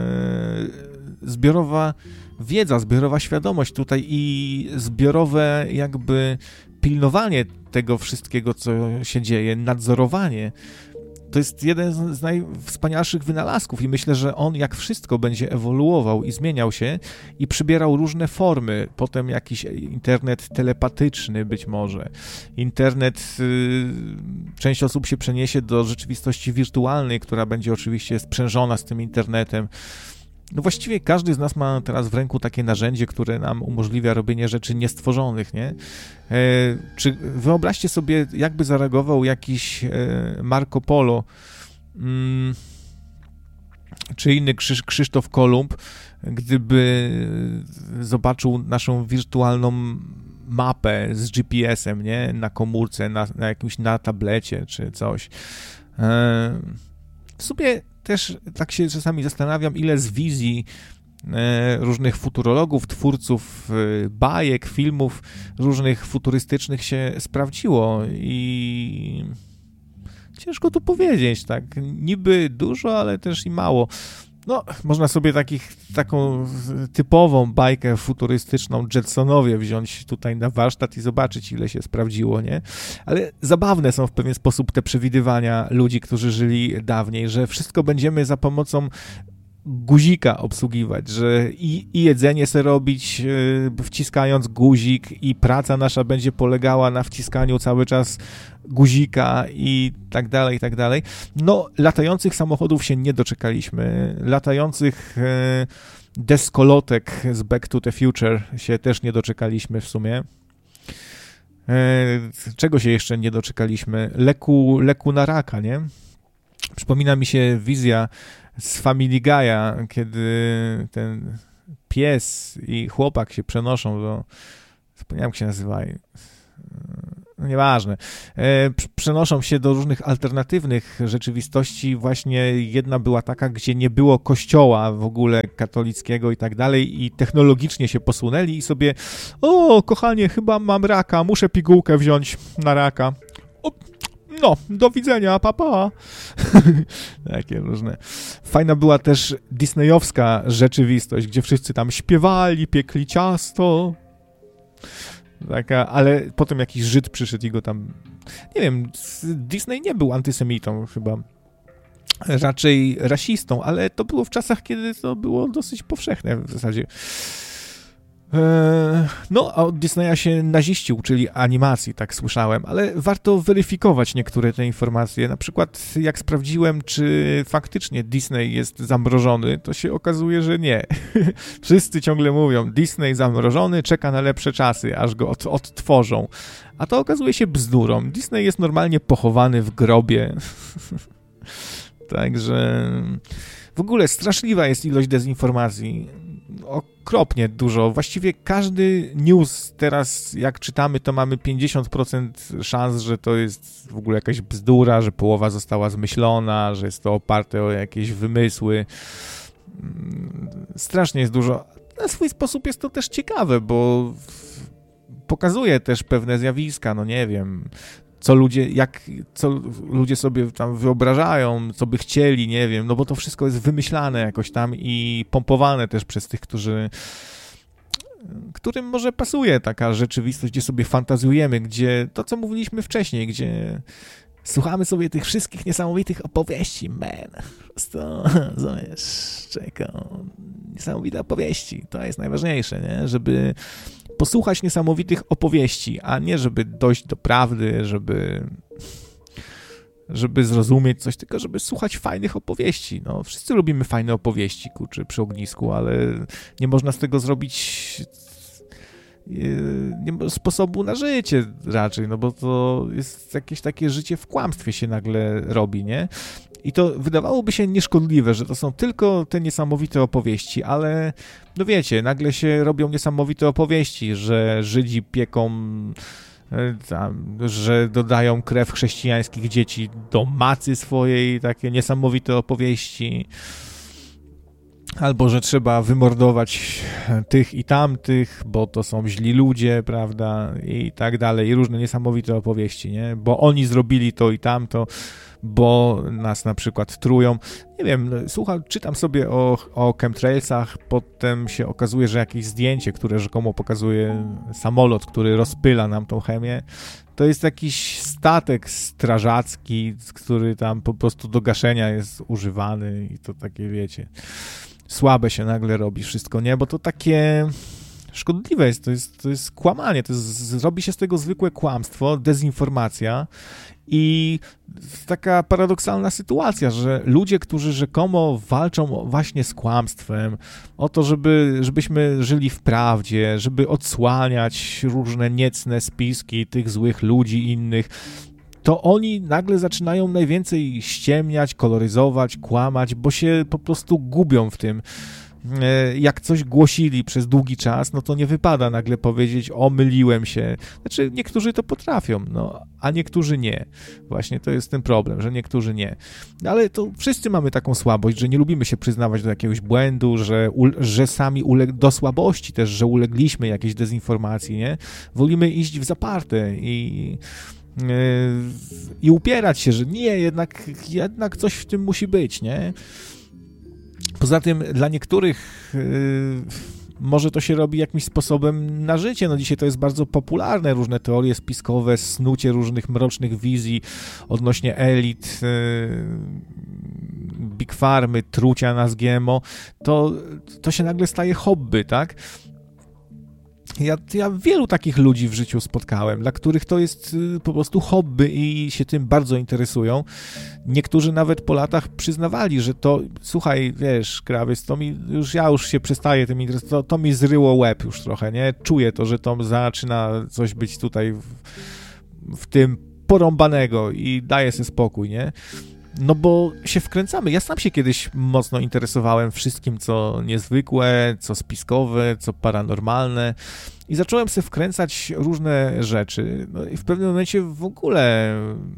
wiedza, zbiorowa świadomość tutaj i zbiorowe jakby pilnowanie tego wszystkiego, co się dzieje, nadzorowanie. To jest jeden z najwspanialszych wynalazków i myślę, że on jak wszystko będzie ewoluował i zmieniał się i przybierał różne formy. Potem jakiś internet telepatyczny być może. Internet, część osób się przeniesie do rzeczywistości wirtualnej, która będzie oczywiście sprzężona z tym internetem. No właściwie każdy z nas ma teraz w ręku takie narzędzie, które nam umożliwia robienie rzeczy niestworzonych, nie? Czy wyobraźcie sobie, jakby zareagował jakiś Marco Polo, czy inny Krzysztof Kolumb, gdyby zobaczył naszą wirtualną mapę z GPS-em, nie? Na komórce, na tablecie, czy coś. W sumie też tak się czasami zastanawiam, ile z wizji różnych futurologów, twórców bajek, filmów różnych futurystycznych się sprawdziło i ciężko tu powiedzieć, tak, niby dużo, ale też i mało. No, można sobie taką typową bajkę futurystyczną Jetsonowie wziąć tutaj na warsztat i zobaczyć, ile się sprawdziło, nie? Ale zabawne są w pewien sposób te przewidywania ludzi, którzy żyli dawniej, że wszystko będziemy za pomocą guzika obsługiwać, że i jedzenie se robić, wciskając guzik, i praca nasza będzie polegała na wciskaniu cały czas guzika i tak dalej, i tak dalej. No, latających samochodów się nie doczekaliśmy. Latających deskolotek z Back to the Future się też nie doczekaliśmy w sumie. Czego się jeszcze nie doczekaliśmy? Leku na raka, nie? Przypomina mi się wizja z Family Guy'a, kiedy ten pies i chłopak się przenoszą do... Zapomniałem, jak się nazywa. No nieważne. Przenoszą się do różnych alternatywnych rzeczywistości. Właśnie jedna była taka, gdzie nie było kościoła w ogóle katolickiego i tak dalej, i technologicznie się posunęli i sobie: o, kochanie, chyba mam raka, muszę pigułkę wziąć na raka. No, do widzenia, papa. Takie różne. Fajna była też disneyowska rzeczywistość, gdzie wszyscy tam śpiewali, piekli ciasto. Taka, ale potem jakiś Żyd przyszedł i go tam... Nie wiem, Disney nie był antysemitą chyba. Raczej rasistą, ale to było w czasach, kiedy to było dosyć powszechne w zasadzie. No, a od Disneya się naziści uczyli animacji, tak słyszałem, ale warto weryfikować niektóre te informacje. Na przykład, jak sprawdziłem, czy faktycznie Disney jest zamrożony, to się okazuje, że nie. Wszyscy ciągle mówią: Disney zamrożony, czeka na lepsze czasy, aż go odtworzą. A to okazuje się bzdurą. Disney jest normalnie pochowany w grobie. Także w ogóle straszliwa jest ilość dezinformacji. Okropnie dużo. Właściwie każdy news teraz, jak czytamy, to mamy 50% szans, że to jest w ogóle jakaś bzdura, że połowa została zmyślona, że jest to oparte o jakieś wymysły. Strasznie jest dużo. Na swój sposób jest to też ciekawe, bo pokazuje też pewne zjawiska, no nie wiem, co ludzie sobie tam wyobrażają, co by chcieli, nie wiem, no bo to wszystko jest wymyślane jakoś tam i pompowane też przez tych, którym może pasuje taka rzeczywistość, gdzie sobie fantazjujemy, gdzie to, co mówiliśmy wcześniej, gdzie słuchamy sobie tych wszystkich niesamowitych opowieści, po prostu, czekam, niesamowite opowieści, to jest najważniejsze, nie, żeby posłuchać niesamowitych opowieści, a nie żeby dojść do prawdy, żeby zrozumieć coś, tylko żeby słuchać fajnych opowieści. No, wszyscy lubimy fajne opowieści, kurczę, przy ognisku, ale nie można z tego zrobić sposobu na życie raczej, no bo to jest jakieś takie życie w kłamstwie się nagle robi, nie? I to wydawałoby się nieszkodliwe, że to są tylko te niesamowite opowieści, ale no wiecie, nagle się robią niesamowite opowieści, że Żydzi pieką, że dodają krew chrześcijańskich dzieci do macy swojej, takie niesamowite opowieści. Albo że trzeba wymordować tych i tamtych, bo to są źli ludzie, prawda, i tak dalej, i różne niesamowite opowieści, nie? Bo oni zrobili to i tamto, bo nas na przykład trują. Nie wiem, czytam sobie o chemtrailsach, potem się okazuje, że jakieś zdjęcie, które rzekomo pokazuje samolot, który rozpyla nam tą chemię, to jest jakiś statek strażacki, który tam po prostu do gaszenia jest używany i to takie, wiecie, słabe się nagle robi wszystko, nie? Bo to takie szkodliwe jest, to jest kłamanie, robi się z tego zwykłe kłamstwo, dezinformacja i taka paradoksalna sytuacja, że ludzie, którzy rzekomo walczą właśnie z kłamstwem, o to, żebyśmy żyli w prawdzie, żeby odsłaniać różne niecne spiski tych złych ludzi innych, to oni nagle zaczynają najwięcej ściemniać, koloryzować, kłamać, bo się po prostu gubią w tym. Jak coś głosili przez długi czas, no to nie wypada nagle powiedzieć: o, myliłem się. Znaczy, niektórzy to potrafią, no, a niektórzy nie. Właśnie to jest ten problem, że niektórzy nie. Ale to wszyscy mamy taką słabość, że nie lubimy się przyznawać do jakiegoś błędu, że sami do słabości też, że ulegliśmy jakiejś dezinformacji, nie? Wolimy iść w zaparte i upierać się, że nie, jednak coś w tym musi być, nie? Poza tym dla niektórych może to się robi jakimś sposobem na życie. No dzisiaj to jest bardzo popularne, różne teorie spiskowe, snucie różnych mrocznych wizji odnośnie elit, Big Farmy, trucia nas GMO. To się nagle staje hobby, tak? Ja wielu takich ludzi w życiu spotkałem, dla których to jest po prostu hobby i się tym bardzo interesują. Niektórzy nawet po latach przyznawali, że to, słuchaj, wiesz, Krawiec, ja już się przestaję tym interesować, to mi zryło łeb już trochę, nie? Czuję to, że to zaczyna coś być tutaj w tym porąbanego i daję sobie spokój, nie? No bo się wkręcamy. Ja sam się kiedyś mocno interesowałem wszystkim, co niezwykłe, co spiskowe, co paranormalne i zacząłem sobie wkręcać różne rzeczy. No i w pewnym momencie w ogóle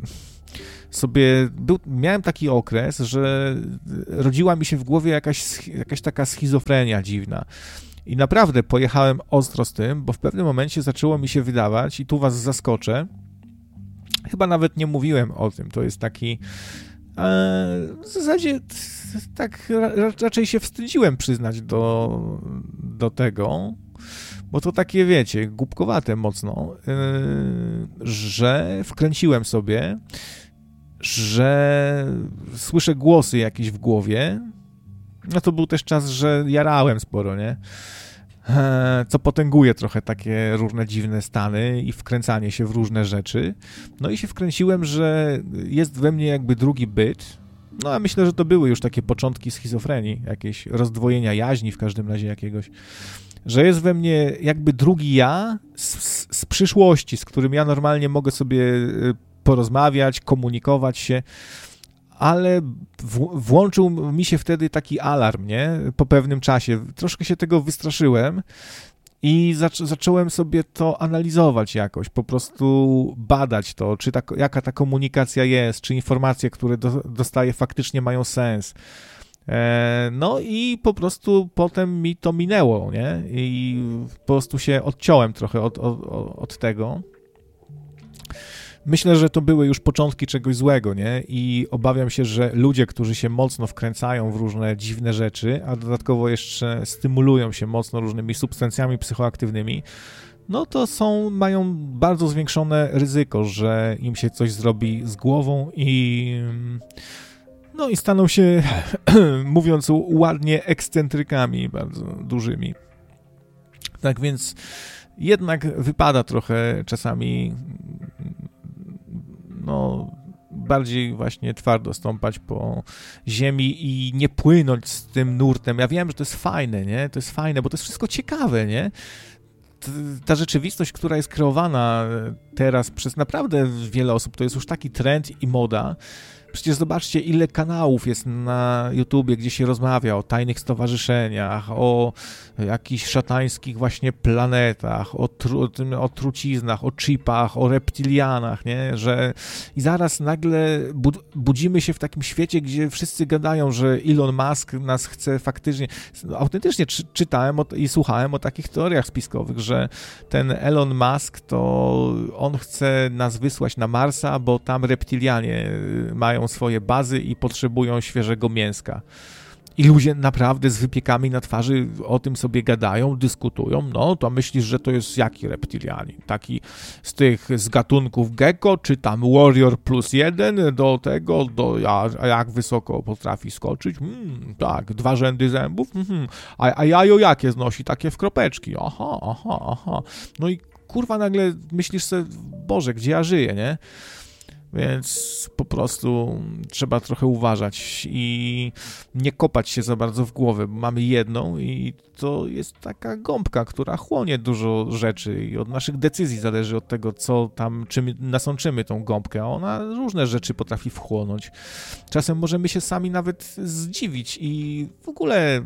miałem taki okres, że rodziła mi się w głowie jakaś taka schizofrenia dziwna. I naprawdę pojechałem ostro z tym, bo w pewnym momencie zaczęło mi się wydawać, i tu was zaskoczę, chyba nawet nie mówiłem o tym, to jest taki... W zasadzie tak raczej się wstydziłem przyznać do tego, bo to takie, wiecie, głupkowate mocno, że wkręciłem sobie, że słyszę głosy jakieś w głowie. No to był też czas, że jarałem sporo, nie? Co potęguje trochę takie różne dziwne stany i wkręcanie się w różne rzeczy. No i się wkręciłem, że jest we mnie jakby drugi byt. No a myślę, że to były już takie początki schizofrenii, jakieś rozdwojenia jaźni w każdym razie jakiegoś. Że jest we mnie jakby drugi ja z przyszłości, z którym ja normalnie mogę sobie porozmawiać, komunikować się, ale włączył mi się wtedy taki alarm, nie? Po pewnym czasie. Troszkę się tego wystraszyłem i zacząłem sobie to analizować jakoś, po prostu badać to, jaka ta komunikacja jest, czy informacje, które dostaję, faktycznie mają sens. No i po potem mi to minęło, nie? I po prostu się odciąłem trochę od tego. Myślę, że to były już początki czegoś złego, nie? I obawiam się, że ludzie, którzy się mocno wkręcają w różne dziwne rzeczy, a dodatkowo jeszcze stymulują się mocno różnymi substancjami psychoaktywnymi, no to mają bardzo zwiększone ryzyko, że im się coś zrobi z głową i staną się, mówiąc ładnie, ekscentrykami bardzo dużymi. Tak więc jednak wypada trochę czasami bardziej właśnie twardo stąpać po ziemi i nie płynąć z tym nurtem. Ja wiem, że to jest fajne, nie? To jest fajne, bo to jest wszystko ciekawe, nie? Ta rzeczywistość, która jest kreowana teraz przez naprawdę wiele osób, to jest już taki trend i moda. Przecież zobaczcie, ile kanałów jest na YouTubie, gdzie się rozmawia o tajnych stowarzyszeniach, o jakichś szatańskich właśnie planetach, o truciznach, o chipach, o reptilianach, nie? I zaraz nagle budzimy się w takim świecie, gdzie wszyscy gadają, że Elon Musk nas chce faktycznie... Autentycznie czytałem i słuchałem o takich teoriach spiskowych, że ten Elon Musk to on chce nas wysłać na Marsa, bo tam reptilianie mają swoje bazy i potrzebują świeżego mięska. I ludzie naprawdę z wypiekami na twarzy o tym sobie gadają, dyskutują. No, to myślisz, że to jest jaki reptilianin? Taki z gatunków gecko, czy tam Warrior +1 do tego, a jak wysoko potrafi skoczyć? Tak, 2 rzędy zębów? A jajo jakie znosi? Takie w kropeczki. Aha. No i kurwa nagle myślisz sobie, Boże, gdzie ja żyję, nie? Więc po prostu trzeba trochę uważać i nie kopać się za bardzo w głowę, bo mamy jedną i to jest taka gąbka, która chłonie dużo rzeczy i od naszych decyzji zależy od tego, co tam, czym nasączymy tą gąbkę, a ona różne rzeczy potrafi wchłonąć. Czasem możemy się sami nawet zdziwić i w ogóle...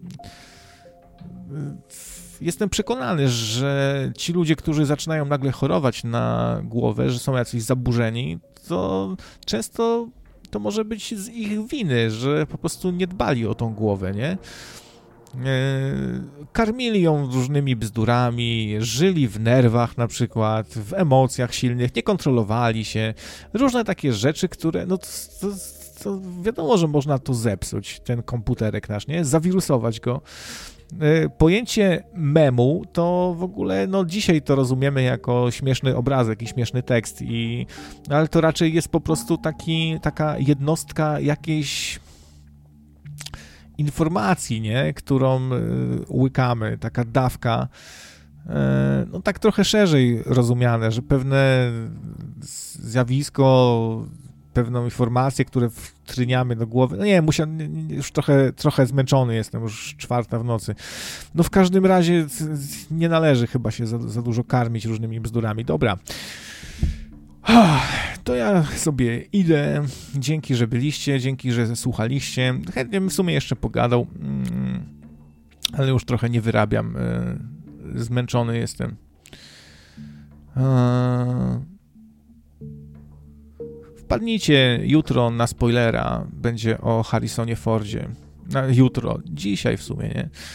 Jestem przekonany, że ci ludzie, którzy zaczynają nagle chorować na głowę, że są jacyś zaburzeni, to często to może być z ich winy, że po prostu nie dbali o tą głowę, nie? Karmili ją różnymi bzdurami, żyli w nerwach na przykład, w emocjach silnych, nie kontrolowali się. Różne takie rzeczy, które... to wiadomo, że można to zepsuć, ten komputerek nasz, nie? Zawirusować go. Pojęcie memu to w ogóle, no dzisiaj to rozumiemy jako śmieszny obrazek i śmieszny tekst, ale to raczej jest po prostu taka jednostka jakiejś informacji, nie? Którą łykamy, taka dawka, no tak trochę szerzej rozumiane, że pewne zjawisko, pewną informację, które wtryniamy do głowy, no nie, już trochę zmęczony jestem, już 4:00 w nocy. No w każdym razie nie należy chyba się za dużo karmić różnymi bzdurami. Dobra. To ja sobie idę. Dzięki, że byliście, dzięki, że słuchaliście. Chętnie bym w sumie jeszcze pogadał, ale już trochę nie wyrabiam. Zmęczony jestem. Wpadnijcie jutro na spoilera. Będzie o Harrisonie Fordzie. Jutro, dzisiaj w sumie, nie?